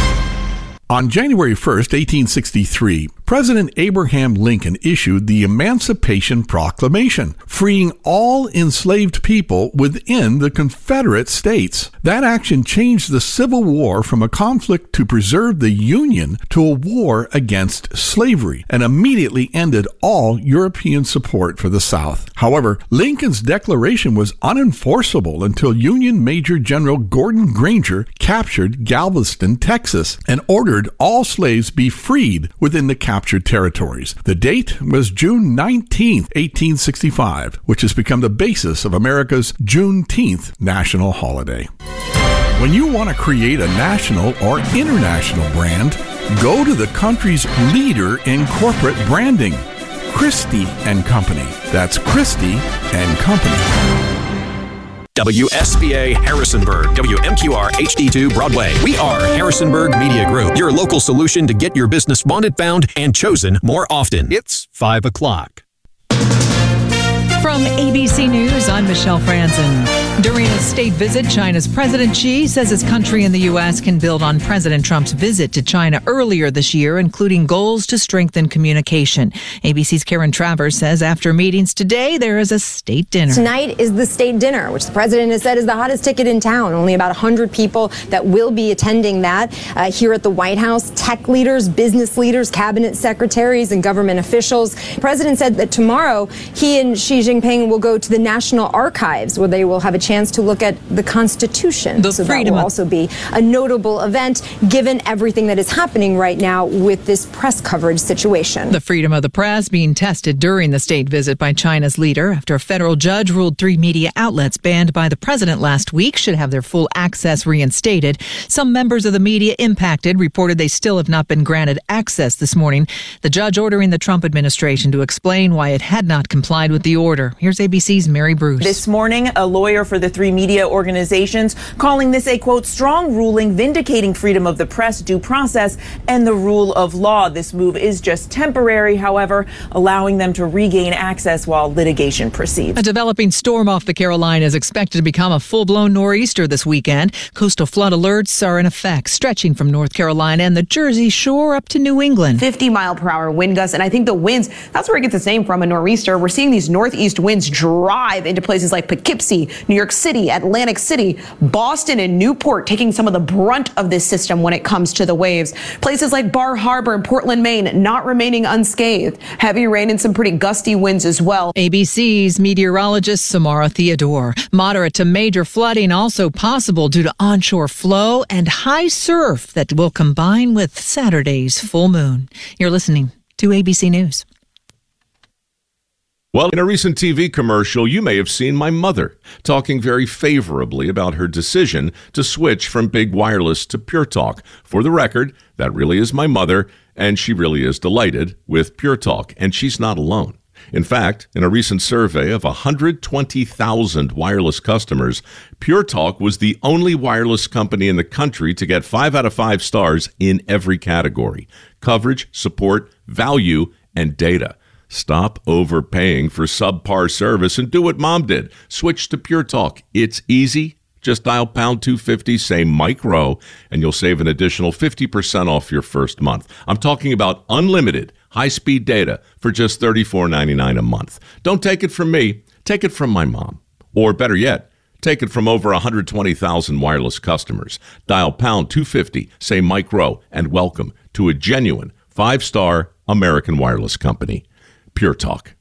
Speaker 11: On January first, eighteen sixty-three, President Abraham Lincoln issued the Emancipation Proclamation, freeing all enslaved people within the Confederate States. That action changed the Civil War from a conflict to preserve the Union to a war against slavery, and immediately ended all European support for the South. However, Lincoln's declaration was unenforceable until Union Major General Gordon Granger captured Galveston, Texas, and ordered all slaves be freed within the captured territories. The date was June nineteenth, eighteen sixty-five, which has become the basis of America's Juneteenth national holiday. When you want to create a national or international brand, go to the country's leader in corporate branding, Christie and Company. That's Christie and Company.
Speaker 9: W S V A Harrisonburg, W M Q R H D two Broadway. We are Harrisonburg Media Group, your local solution to get your business wanted, found, and chosen more often. It's five o'clock.
Speaker 12: From A B C News, I'm Michelle Franzen. During a state visit, China's President Xi says his country and the U S can build on President Trump's visit to China earlier this year, including goals to strengthen communication. A B C's Karen Travers says after meetings today, there is a state dinner.
Speaker 13: Tonight is the state dinner, which the president has said is the hottest ticket in town. Only about one hundred people that will be attending that uh, here at the White House. Tech leaders, business leaders, cabinet secretaries, and government officials. The president said that tomorrow he and Xi Jinping will go to the National Archives, where they will have a chance to look at the Constitution.
Speaker 12: The
Speaker 13: so
Speaker 12: freedom
Speaker 13: that will also be a notable event, given everything that is happening right now with this press coverage situation.
Speaker 12: The freedom of the press being tested during the state visit by China's leader after a federal judge ruled three media outlets banned by the president last week should have their full access reinstated. Some members of the media impacted reported they still have not been granted access this morning. The judge ordering the Trump administration to explain why it had not complied with the order. Here's A B C's Mary Bruce.
Speaker 14: This morning, a lawyer for the three media organizations calling this a, quote, strong ruling vindicating freedom of the press, due process, and the rule of law. This move is just temporary, however, allowing them to regain access while litigation proceeds.
Speaker 12: A developing storm off the Carolinas is expected to become a full-blown nor'easter this weekend. Coastal flood alerts are in effect, stretching from North Carolina and the Jersey Shore up to New England.
Speaker 15: fifty mile per hour wind gusts, and I think the winds, that's where it gets its name from, a nor'easter. We're seeing these northeast winds drive into places like Poughkeepsie, New York City, Atlantic City, Boston, and Newport, taking some of the brunt of this system when it comes to the waves. Places like Bar Harbor and Portland, Maine, not remaining unscathed. Heavy rain and some pretty gusty winds as well.
Speaker 12: A B C's meteorologist Samara Theodore. Moderate to major flooding also possible due to onshore flow and high surf that will combine with Saturday's full moon. You're listening to A B C News.
Speaker 8: Well, in a recent T V commercial, you may have seen my mother talking very favorably about her decision to switch from big wireless to Pure Talk. For the record, that really is my mother, and she really is delighted with Pure Talk, and she's not alone. In fact, in a recent survey of one hundred twenty thousand wireless customers, Pure Talk was the only wireless company in the country to get five out of five stars in every category: coverage, support, value, and data. Stop overpaying for subpar service and do what Mom did. Switch to Pure Talk. It's easy, Just dial pound two fifty, say Mike Rowe, and you'll save an additional fifty percent off your first month. I'm talking about unlimited high-speed data for just thirty-four ninety-nine a month. Don't take it from me. Take it from my mom. Or better yet, take it from over one hundred twenty thousand wireless customers. Dial pound two fifty, say Mike Rowe, and welcome to a genuine five-star American wireless company. Pure Talk.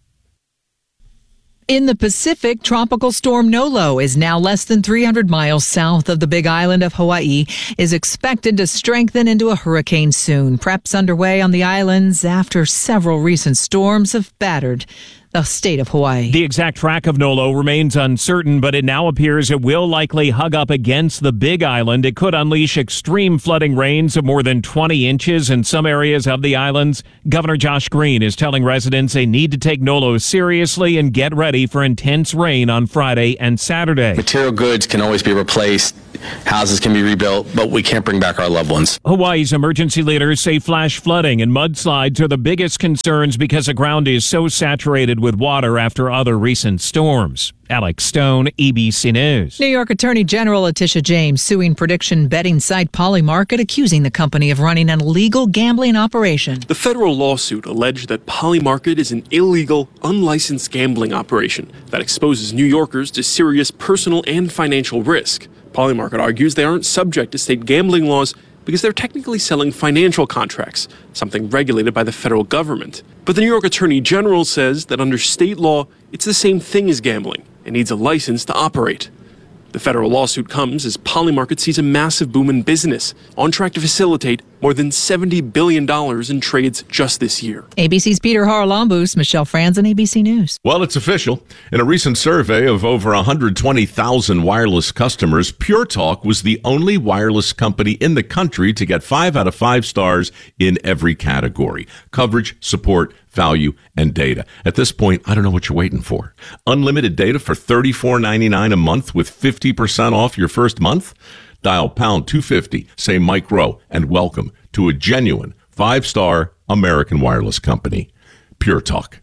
Speaker 12: In the Pacific, Tropical Storm Nolo is now less than three hundred miles south of the Big Island of Hawaii, is expected to strengthen into a hurricane soon. Preps underway on the islands after several recent storms have battered the state of Hawaii.
Speaker 16: The exact track of Nolo remains uncertain, but it now appears it will likely hug up against the Big Island. It could unleash extreme flooding rains of more than twenty inches in some areas of the islands. Governor Josh Green is telling residents they need to take Nolo seriously and get ready for intense rain on Friday and Saturday.
Speaker 20: Material goods can always be replaced. Houses can be rebuilt, but we can't bring back our loved ones.
Speaker 16: Hawaii's emergency leaders say flash flooding and mudslides are the biggest concerns because the ground is so saturated with water after other recent storms. Alex Stone, A B C News.
Speaker 12: New York Attorney General Letitia James suing prediction betting site Polymarket, accusing the company of running an illegal gambling operation.
Speaker 21: The federal lawsuit alleged that Polymarket is an illegal, unlicensed gambling operation that exposes New Yorkers to serious personal and financial risk. Polymarket argues they aren't subject to state gambling laws because they're technically selling financial contracts, something regulated by the federal government. But the New York Attorney General says that under state law, it's the same thing as gambling and needs a license to operate. The federal lawsuit comes as Polymarket sees a massive boom in business, on track to facilitate more than seventy billion dollars in trades just this year.
Speaker 12: A B C's Peter Haralambous, Michelle Franzen, A B C News.
Speaker 8: Well, it's official. In a recent survey of over one hundred twenty thousand wireless customers, Pure Talk was the only wireless company in the country to get five out of five stars in every category: coverage, support, value, and data. At this point, I don't know what you're waiting for. Unlimited data for thirty-four ninety-nine a month with fifty percent off your first month? Dial pound two fifty, say Mike Rowe, and welcome to a genuine five-star American wireless company. Pure Talk.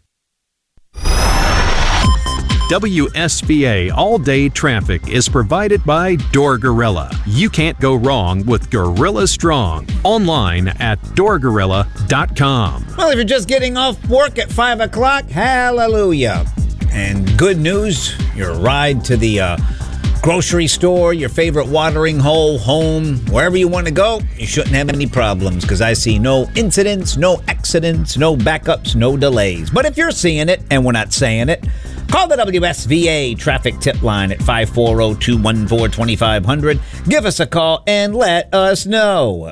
Speaker 9: W S V A All-Day Traffic is provided by Door Gorilla. You can't go wrong with Gorilla Strong. Online at door gorilla dot com.
Speaker 3: Well, if you're just getting off work at five o'clock, hallelujah. And good news, your ride to the uh, grocery store, your favorite watering hole, home, wherever you want to go, you shouldn't have any problems because I see no incidents, no accidents, no backups, no delays. But if you're seeing it and we're not saying it, call the W S V A traffic tip line at five four zero, two one four, two five zero zero. Give us a call and let us know.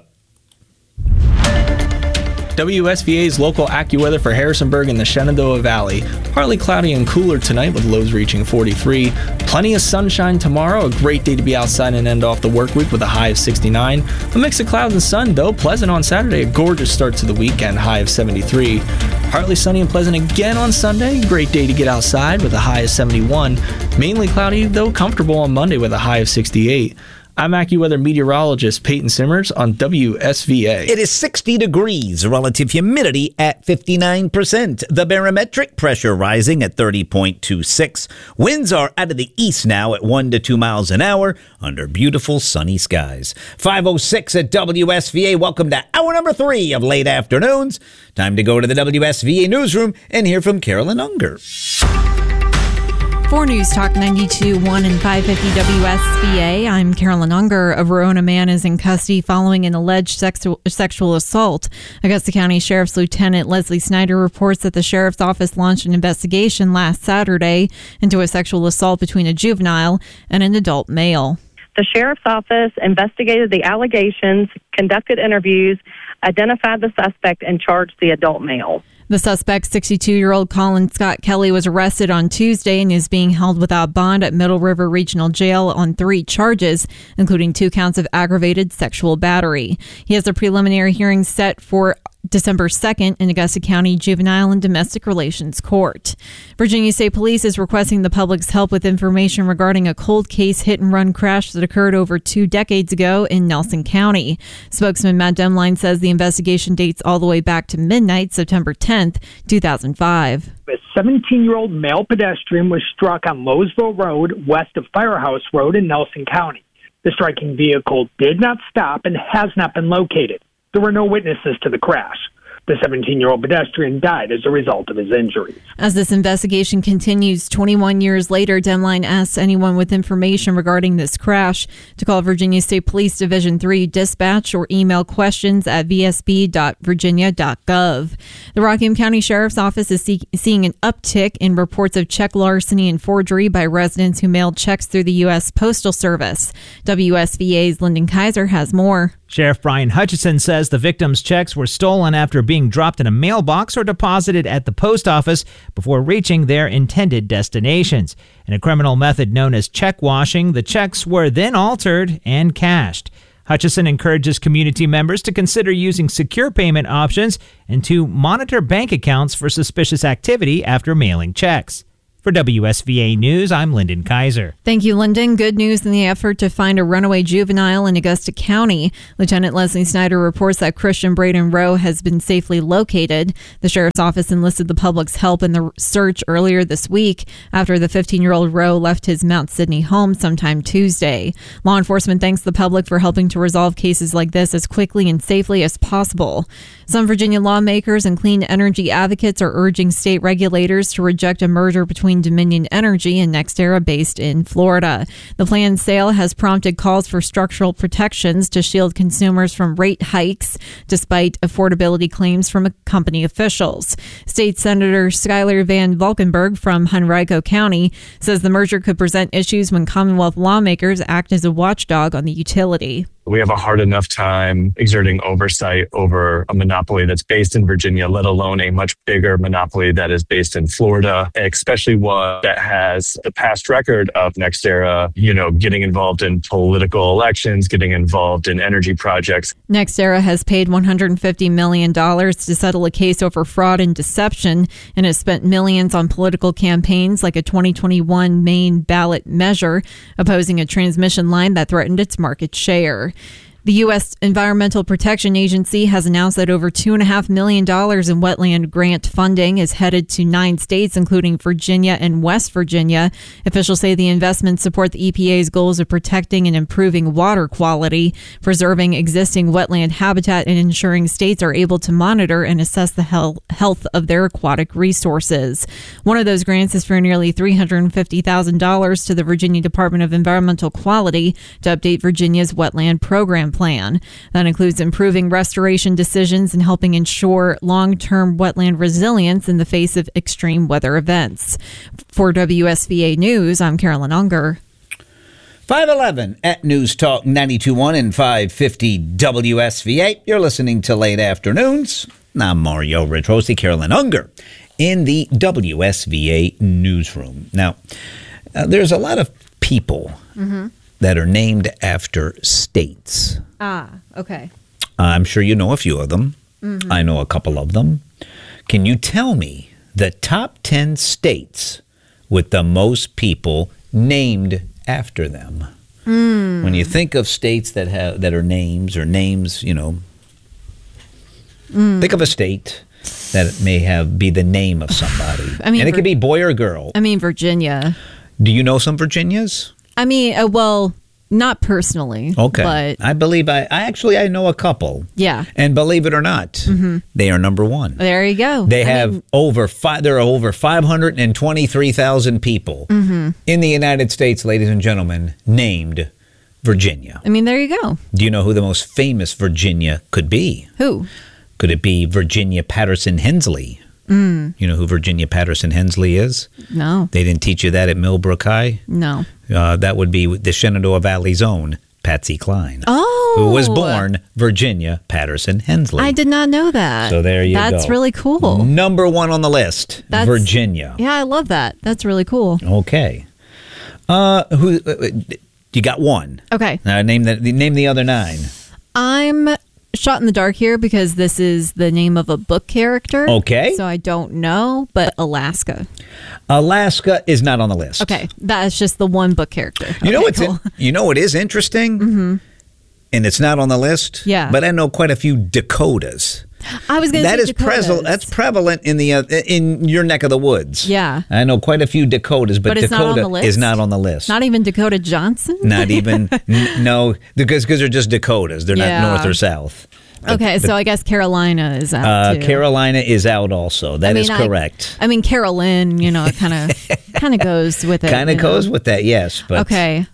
Speaker 1: W S V A's local AccuWeather for Harrisonburg and the Shenandoah Valley. Partly cloudy and cooler tonight with lows reaching forty-three. Plenty of sunshine tomorrow. A great day to be outside and end off the work week with a high of sixty-nine. A mix of clouds and sun, though. Pleasant on Saturday. A gorgeous start to the weekend. High of seventy-three. Partly sunny and pleasant again on Sunday. Great day to get outside with a high of seventy-one. Mainly cloudy, though comfortable on Monday with a high of sixty-eight. I'm AccuWeather meteorologist Peyton Simmers on W S V A.
Speaker 3: It is sixty degrees, relative humidity at fifty-nine percent. The barometric pressure rising at thirty point two six. Winds are out of the east now at one to two miles an hour under beautiful sunny skies. five oh six at W S V A. Welcome to hour number three of Late Afternoons. Time to go to the W S V A newsroom and hear from Carolyn Unger.
Speaker 10: For News Talk ninety-two point one and five fifty W S V A, I'm Carolyn Unger. A Verona man is in custody following an alleged sexual, sexual assault. Augusta County Sheriff's Lieutenant Leslie Snyder reports that the Sheriff's Office launched an investigation last Saturday into a sexual assault between a juvenile and an adult male.
Speaker 22: The Sheriff's Office investigated the allegations, conducted interviews, identified the suspect, and charged the adult male.
Speaker 10: The suspect, sixty-two-year-old Colin Scott Kelly, was arrested on Tuesday and is being held without bond at Middle River Regional Jail on three charges, including two counts of aggravated sexual battery. He has a preliminary hearing set for December second in Augusta County Juvenile and Domestic Relations Court. Virginia State Police is requesting the public's help with information regarding a cold case hit-and-run crash that occurred over two decades ago in Nelson County. Spokesman Matt Demline says the investigation dates all the way back to midnight, September tenth, two thousand five.
Speaker 17: A seventeen-year-old male pedestrian was struck on Lowesville Road, west of Firehouse Road in Nelson County. The striking vehicle did not stop and has not been located. There were no witnesses to the crash. The seventeen-year-old pedestrian died as a result of his injuries.
Speaker 10: As this investigation continues, twenty-one years later, Demline asks anyone with information regarding this crash to call Virginia State Police Division three Dispatch or email questions at v s b dot virginia dot gov. The Rockingham County Sheriff's Office is see- seeing an uptick in reports of check larceny and forgery by residents who mailed checks through the U S Postal Service. W S V A's Lyndon Kaiser has more.
Speaker 19: Sheriff Brian Hutchison says the victims' checks were stolen after being dropped in a mailbox or deposited at the post office before reaching their intended destinations. In a criminal method known as check washing, the checks were then altered and cashed. Hutchison encourages community members to consider using secure payment options and to monitor bank accounts for suspicious activity after mailing checks. For W S V A News, I'm Lyndon Kaiser.
Speaker 10: Thank you, Lyndon. Good news in the effort to find a runaway juvenile in Augusta County. Lieutenant Leslie Snyder reports that Christian Braden Rowe has been safely located. The sheriff's office enlisted the public's help in the search earlier this week after the fifteen-year-old Rowe left his Mount Sydney home sometime Tuesday. Law enforcement thanks the public for helping to resolve cases like this as quickly and safely as possible. Some Virginia lawmakers and clean energy advocates are urging state regulators to reject a merger between Dominion Energy and NextEra based in Florida. The planned sale has prompted calls for structural protections to shield consumers from rate hikes, despite affordability claims from company officials. State Senator Skylar Van Valkenburg from Henrico County says the merger could present issues when Commonwealth lawmakers act as a watchdog on the utility.
Speaker 23: We have a hard enough time exerting oversight over a monopoly that's based in Virginia, let alone a much bigger monopoly that is based in Florida, especially one that has the past record of NextEra, you know, getting involved in political elections, getting involved in energy projects.
Speaker 10: NextEra has paid one hundred fifty million dollars to settle a case over fraud and deception and has spent millions on political campaigns like a twenty twenty-one Maine ballot measure opposing a transmission line that threatened its market share. The U S Environmental Protection Agency has announced that over two point five million dollars in wetland grant funding is headed to nine states, including Virginia and West Virginia. Officials say the investments support the E P A's goals of protecting and improving water quality, preserving existing wetland habitat, and ensuring states are able to monitor and assess the health of their aquatic resources. One of those grants is for nearly three hundred fifty thousand dollars to the Virginia Department of Environmental Quality to update Virginia's wetland program plan. That includes improving restoration decisions and helping ensure long-term wetland resilience in the face of extreme weather events. For W S V A News, I'm Carolyn Unger.
Speaker 3: five eleven at News Talk ninety-two point one and five fifty W S V A. You're listening to Late Afternoons. I'm Mario Ritrosi, Carolyn Unger in the W S V A newsroom. Now, uh, there's a lot of people mm-hmm. that are named after states.
Speaker 10: Ah, okay.
Speaker 3: I'm sure you know a few of them.
Speaker 10: Mm-hmm.
Speaker 3: I know a couple of them. Can you tell me the top ten states with the most people named after them?
Speaker 10: Mm.
Speaker 3: When you think of states that have that are names or names, you know,
Speaker 10: mm.
Speaker 3: think of a state that may have be the name of somebody.
Speaker 10: I mean,
Speaker 3: and it
Speaker 10: Vir-
Speaker 3: could be boy or girl.
Speaker 10: I mean, Virginia.
Speaker 3: Do you know some Virginias?
Speaker 10: I mean, uh, well, not personally.
Speaker 3: Okay.
Speaker 10: But
Speaker 3: I believe I, I actually, I know a couple.
Speaker 10: Yeah.
Speaker 3: And believe it or not,
Speaker 10: mm-hmm.
Speaker 3: they are number one.
Speaker 10: There you go.
Speaker 3: They
Speaker 10: I
Speaker 3: have
Speaker 10: mean,
Speaker 3: over five, there are over five hundred twenty-three thousand people
Speaker 10: mm-hmm.
Speaker 3: in the United States, ladies and gentlemen, named Virginia.
Speaker 10: I mean, there you go.
Speaker 3: Do you know who the most famous Virginia could be?
Speaker 10: Who?
Speaker 3: Could it be Virginia Patterson Hensley?
Speaker 10: Mm.
Speaker 3: You know who Virginia Patterson Hensley is?
Speaker 10: No.
Speaker 3: They didn't teach you that at Millbrook High?
Speaker 10: No.
Speaker 3: Uh, that would be the Shenandoah Valley's own Patsy Cline.
Speaker 10: Oh.
Speaker 3: Who was born Virginia Patterson Hensley.
Speaker 10: I did not know that.
Speaker 3: So there you
Speaker 10: That's
Speaker 3: go.
Speaker 10: That's really cool.
Speaker 3: Number one on the list,
Speaker 10: That's,
Speaker 3: Virginia.
Speaker 10: Yeah, I love that. That's really cool.
Speaker 3: Okay. Uh, who? Uh, you got one.
Speaker 10: Okay.
Speaker 3: Uh, name the name the other nine.
Speaker 10: I'm shot in the dark here because this is the name of a book character.
Speaker 3: Okay.
Speaker 10: So I don't know, but Alaska.
Speaker 3: Alaska is not on the list.
Speaker 10: Okay. That's just the one book character.
Speaker 3: You know
Speaker 10: Okay,
Speaker 3: what's
Speaker 10: cool.
Speaker 3: in, you know what is interesting?
Speaker 10: Mm-hmm.
Speaker 3: And it's not on the list.
Speaker 10: Yeah.
Speaker 3: But I know quite a few Dakotas.
Speaker 10: I was going to say
Speaker 3: That is
Speaker 10: Dakotas.
Speaker 3: prevalent. That's prevalent in the uh, in your neck of the woods.
Speaker 10: Yeah.
Speaker 3: I know quite a few Dakotas, but,
Speaker 10: But it's not on
Speaker 3: Dakota
Speaker 10: the list?
Speaker 3: is not on the list.
Speaker 10: Not even Dakota Johnson?
Speaker 3: Not even n- no, because because they're just Dakotas. They're
Speaker 10: Yeah.
Speaker 3: not north or south. But-
Speaker 10: Okay,
Speaker 3: but,
Speaker 10: so I guess Carolina is out
Speaker 3: uh,
Speaker 10: too.
Speaker 3: Carolina is out also. That
Speaker 10: I
Speaker 3: is
Speaker 10: mean, I-
Speaker 3: correct.
Speaker 10: I mean, Carolyn, you know, it kind of kind of goes with it.
Speaker 3: Kind of
Speaker 10: you know.
Speaker 3: goes with that, yes. But
Speaker 10: Okay.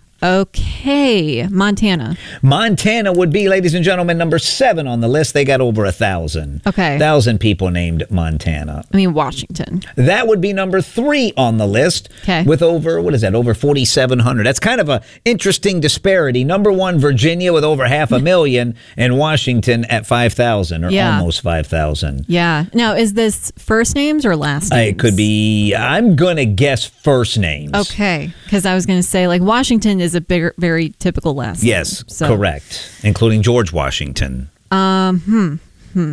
Speaker 10: Okay. Montana.
Speaker 3: Montana would be, ladies and gentlemen, number seven on the list. They got over a thousand.
Speaker 10: Okay.
Speaker 3: Thousand people named Montana.
Speaker 10: I mean, Washington.
Speaker 3: That would be number three on the list.
Speaker 10: Okay.
Speaker 3: With over, what is that, over forty-seven hundred. That's kind of a interesting disparity. Number one, Virginia with over half a million, and Washington at five thousand, or
Speaker 10: Yeah.
Speaker 3: almost five thousand.
Speaker 10: Yeah. Now, is this first names or last names?
Speaker 3: It could be, I'm going to guess first names.
Speaker 10: Okay. Because I was going to say, like, Washington is a bigger, very typical last
Speaker 3: Yes,
Speaker 10: name. So,
Speaker 3: correct. Including George Washington.
Speaker 10: Um, hmm. Hmm.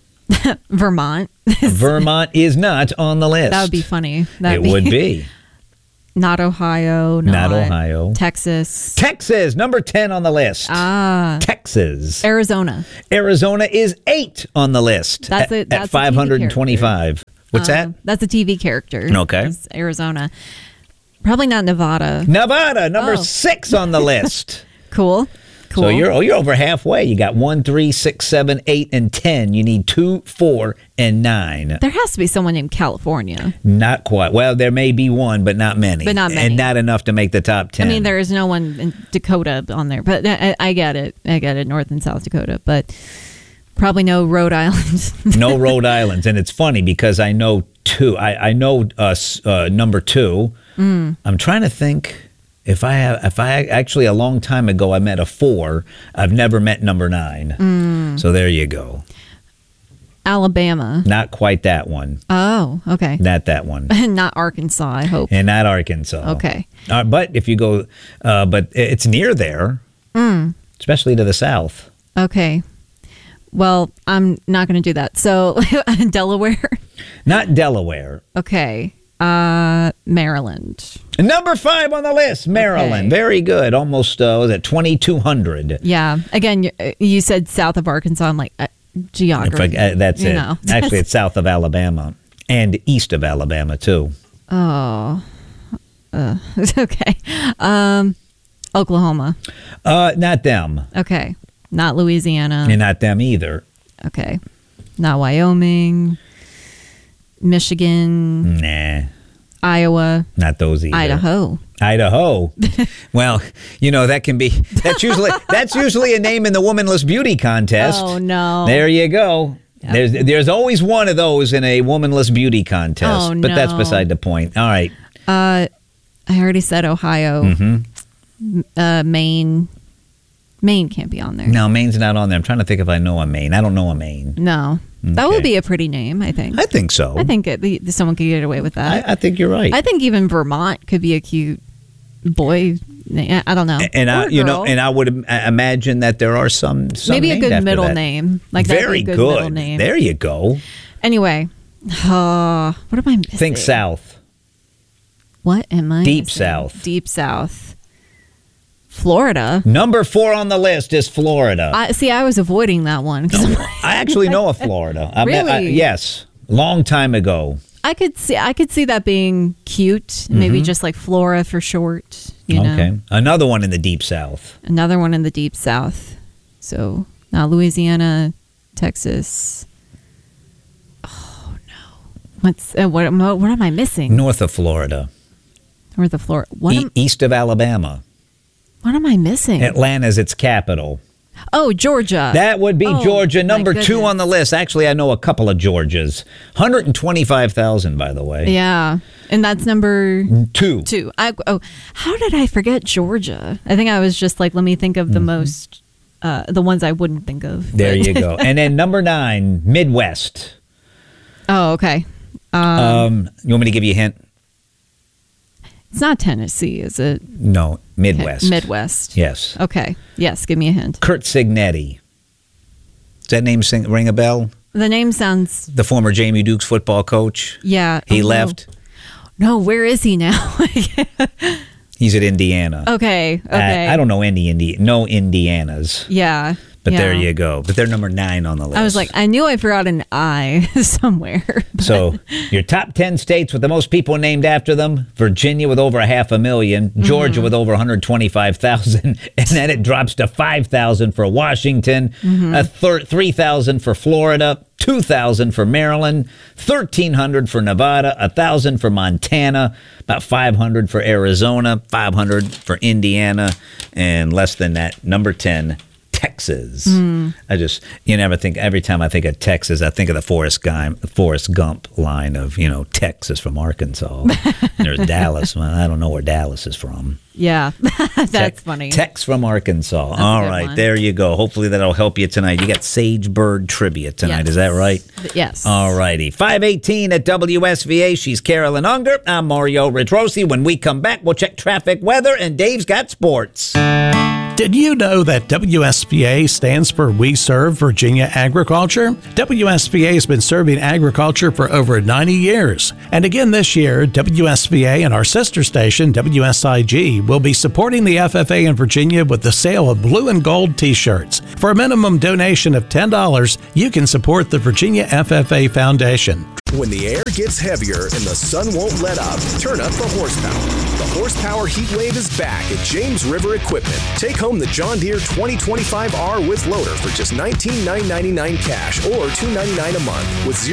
Speaker 10: Vermont.
Speaker 3: Vermont is not on the list.
Speaker 10: That would be funny. That'd
Speaker 3: it would be.
Speaker 10: Not Ohio.
Speaker 3: Not Ohio.
Speaker 10: Texas.
Speaker 3: Texas, number ten on the list.
Speaker 10: Ah.
Speaker 3: Texas.
Speaker 10: Arizona.
Speaker 3: Arizona is eight on the list.
Speaker 10: That's
Speaker 3: at,
Speaker 10: a- that's a
Speaker 3: at five hundred twenty-five. What's
Speaker 10: Uh,
Speaker 3: that?
Speaker 10: That's a T V character.
Speaker 3: Okay.
Speaker 10: It's Arizona. Probably not Nevada.
Speaker 3: Nevada, number
Speaker 10: Oh.
Speaker 3: six on the list.
Speaker 10: Cool. Cool.
Speaker 3: So you're oh, you're over halfway. You got one, three, six, seven, eight, and ten. You need two, four, and nine.
Speaker 10: There has to be someone named California.
Speaker 3: Not quite. Well, there may be one, but not many.
Speaker 10: But not many.
Speaker 3: And not enough to make the top ten.
Speaker 10: I mean, there is no one in Dakota on there, but I, I get it. I get it, North and South Dakota, but probably no Rhode Island.
Speaker 3: No Rhode Islands. And it's funny because I know two. I, I know uh, s- uh, number two.
Speaker 10: Mm.
Speaker 3: I'm trying to think if I have, if I actually a long time ago I met a four. I've never met number nine.
Speaker 10: Mm.
Speaker 3: So there you go.
Speaker 10: Alabama.
Speaker 3: Not quite that one.
Speaker 10: Oh, okay.
Speaker 3: Not that one.
Speaker 10: Not Arkansas, I hope.
Speaker 3: And not Arkansas.
Speaker 10: Okay.
Speaker 3: Uh, but if you go, uh, but it's near there,
Speaker 10: Mm.
Speaker 3: especially to the south.
Speaker 10: Okay. Well, I'm not going to do that. So, Delaware.
Speaker 3: Not Delaware.
Speaker 10: Okay. Uh, Maryland.
Speaker 3: Number five on the list, Maryland.
Speaker 10: Okay.
Speaker 3: Very good. Almost, uh, was it twenty-two hundred?
Speaker 10: Yeah. Again, you, you said south of Arkansas. I'm like, uh, geography.
Speaker 3: Uh, that's
Speaker 10: you
Speaker 3: it.
Speaker 10: know.
Speaker 3: Actually, it's south of Alabama and east of Alabama, too.
Speaker 10: Oh. Uh, okay. Um, Oklahoma.
Speaker 3: Uh, not them.
Speaker 10: Okay. Not Louisiana.
Speaker 3: And not them either.
Speaker 10: Okay. Not Wyoming. Michigan.
Speaker 3: Nah.
Speaker 10: Iowa.
Speaker 3: Not those either.
Speaker 10: Idaho.
Speaker 3: Idaho. Well, you know, that can be, that's usually, that's usually a name in the Womanless Beauty Contest.
Speaker 10: Oh, no.
Speaker 3: There you go. There's there's always one of those in a Womanless Beauty Contest.
Speaker 10: Oh,
Speaker 3: but that's
Speaker 10: no.
Speaker 3: beside the point. All right.
Speaker 10: Uh, I already said Ohio.
Speaker 3: Mm-hmm.
Speaker 10: Uh, Maine. Maine can't be on there.
Speaker 3: No, Maine's not on there. I'm trying to think if I know a Maine. I don't know a Maine.
Speaker 10: No. That
Speaker 3: Okay.
Speaker 10: would be a pretty name, I think.
Speaker 3: I think so.
Speaker 10: I think it, the, someone could get away with that.
Speaker 3: I, I think you're right.
Speaker 10: I think even Vermont could be a cute boy name. I don't know.
Speaker 3: and I,
Speaker 10: Or
Speaker 3: you know,
Speaker 10: girl.
Speaker 3: and I would im- imagine that there are some, some
Speaker 10: maybe a
Speaker 3: named
Speaker 10: good
Speaker 3: after
Speaker 10: middle
Speaker 3: that.
Speaker 10: name. Like that'd
Speaker 3: Very
Speaker 10: be a good,
Speaker 3: good.
Speaker 10: middle name.
Speaker 3: There you go.
Speaker 10: Anyway, uh, what am I missing?
Speaker 3: Think south.
Speaker 10: What am I?
Speaker 3: Deep
Speaker 10: missing?
Speaker 3: south.
Speaker 10: Deep south. Florida.
Speaker 3: Number four on the list is Florida.
Speaker 10: I see. I was avoiding that one. 'cause I'm-
Speaker 3: I actually know a Florida. I met- I-
Speaker 10: Really?
Speaker 3: yes, long time ago.
Speaker 10: I could see. I could see that being cute. Maybe
Speaker 3: Mhm.
Speaker 10: just like Flora for short. You know.
Speaker 3: Okay, another one in the deep south.
Speaker 10: Another one in the deep south. So now Louisiana, Texas. Oh no! What's uh, what? Am I, what am I missing?
Speaker 3: North of Florida,
Speaker 10: Or the Florida? What?
Speaker 3: E-
Speaker 10: am,
Speaker 3: east of Alabama.
Speaker 10: what am I missing?
Speaker 3: Atlanta's its capital.
Speaker 10: Oh, Georgia.
Speaker 3: That would be
Speaker 10: Oh,
Speaker 3: Georgia,
Speaker 10: my
Speaker 3: number two
Speaker 10: goodness.
Speaker 3: on the list. Actually, I know a couple of Georgias. one hundred twenty-five thousand, by the way.
Speaker 10: Yeah, and that's number
Speaker 3: Two.
Speaker 10: two. I, oh, how did I forget Georgia? I think I was just like, let me think of the most, uh, the ones I wouldn't think of.
Speaker 3: Mm-hmm. There
Speaker 10: but-
Speaker 3: you go. And then number nine, Midwest.
Speaker 10: Oh, okay. Um,
Speaker 3: Um, you want me to give you a hint?
Speaker 10: it's not Tennessee, is it?
Speaker 3: No, Midwest.
Speaker 10: Okay, Midwest.
Speaker 3: Yes.
Speaker 10: Okay. Yes, give me a hint.
Speaker 3: Kurt Signetti. Does that name sing, ring a bell?
Speaker 10: The name sounds...
Speaker 3: The former Jamie Dukes football coach.
Speaker 10: Yeah.
Speaker 3: He
Speaker 10: oh,
Speaker 3: left.
Speaker 10: No. no, where is he now?
Speaker 3: He's at Indiana.
Speaker 10: Okay, okay.
Speaker 3: I, I don't know any Indi- no Indianas.
Speaker 10: Yeah.
Speaker 3: But
Speaker 10: yeah.
Speaker 3: there you go. But they're number nine on the list.
Speaker 10: I was like, I knew I forgot an I somewhere. But.
Speaker 3: So your top ten states with the most people named after them: Virginia with over a half a million, Georgia mm-hmm. with over one hundred twenty-five thousand, and then it drops to five thousand for Washington, mm-hmm. a thir- three thousand for Florida, two thousand for Maryland, thirteen hundred for Nevada, one thousand for Montana, about five hundred for Arizona, five hundred for Indiana, and less than that, number ten, Texas. Mm. I just, you never think, every time I think of Texas, I think of the Forrest Gump, Forrest Gump line of, you know, Texas from Arkansas. There's Dallas. Well, I don't know where Dallas is from.
Speaker 10: Yeah, that's
Speaker 3: Tex,
Speaker 10: funny.
Speaker 3: Tex from Arkansas.
Speaker 10: That's
Speaker 3: All right, one. There you go. Hopefully that'll help you tonight. You got Sage Bird trivia tonight.
Speaker 10: Yes.
Speaker 3: Is that right?
Speaker 10: Yes.
Speaker 3: All righty. five eighteen at W S V A. She's Carolyn Unger. I'm Mario Ritrosi. When we come back, we'll check traffic, weather, and Dave's got sports.
Speaker 2: Did you know that W S V A stands for We Serve Virginia Agriculture? W S V A has been serving agriculture for over ninety years. And again this year, W S V A and our sister station, W S I G, will be supporting the F F A in Virginia with the sale of blue and gold t-shirts. For a minimum donation of ten dollars, you can support the Virginia F F A Foundation.
Speaker 4: When the air gets heavier and the sun won't let up, turn up the horsepower. The Horsepower Heat Wave is back at James River Equipment. Take home the John Deere twenty twenty-five R with loader for just nineteen thousand nine hundred ninety-nine dollars cash or two hundred ninety-nine dollars a month with zero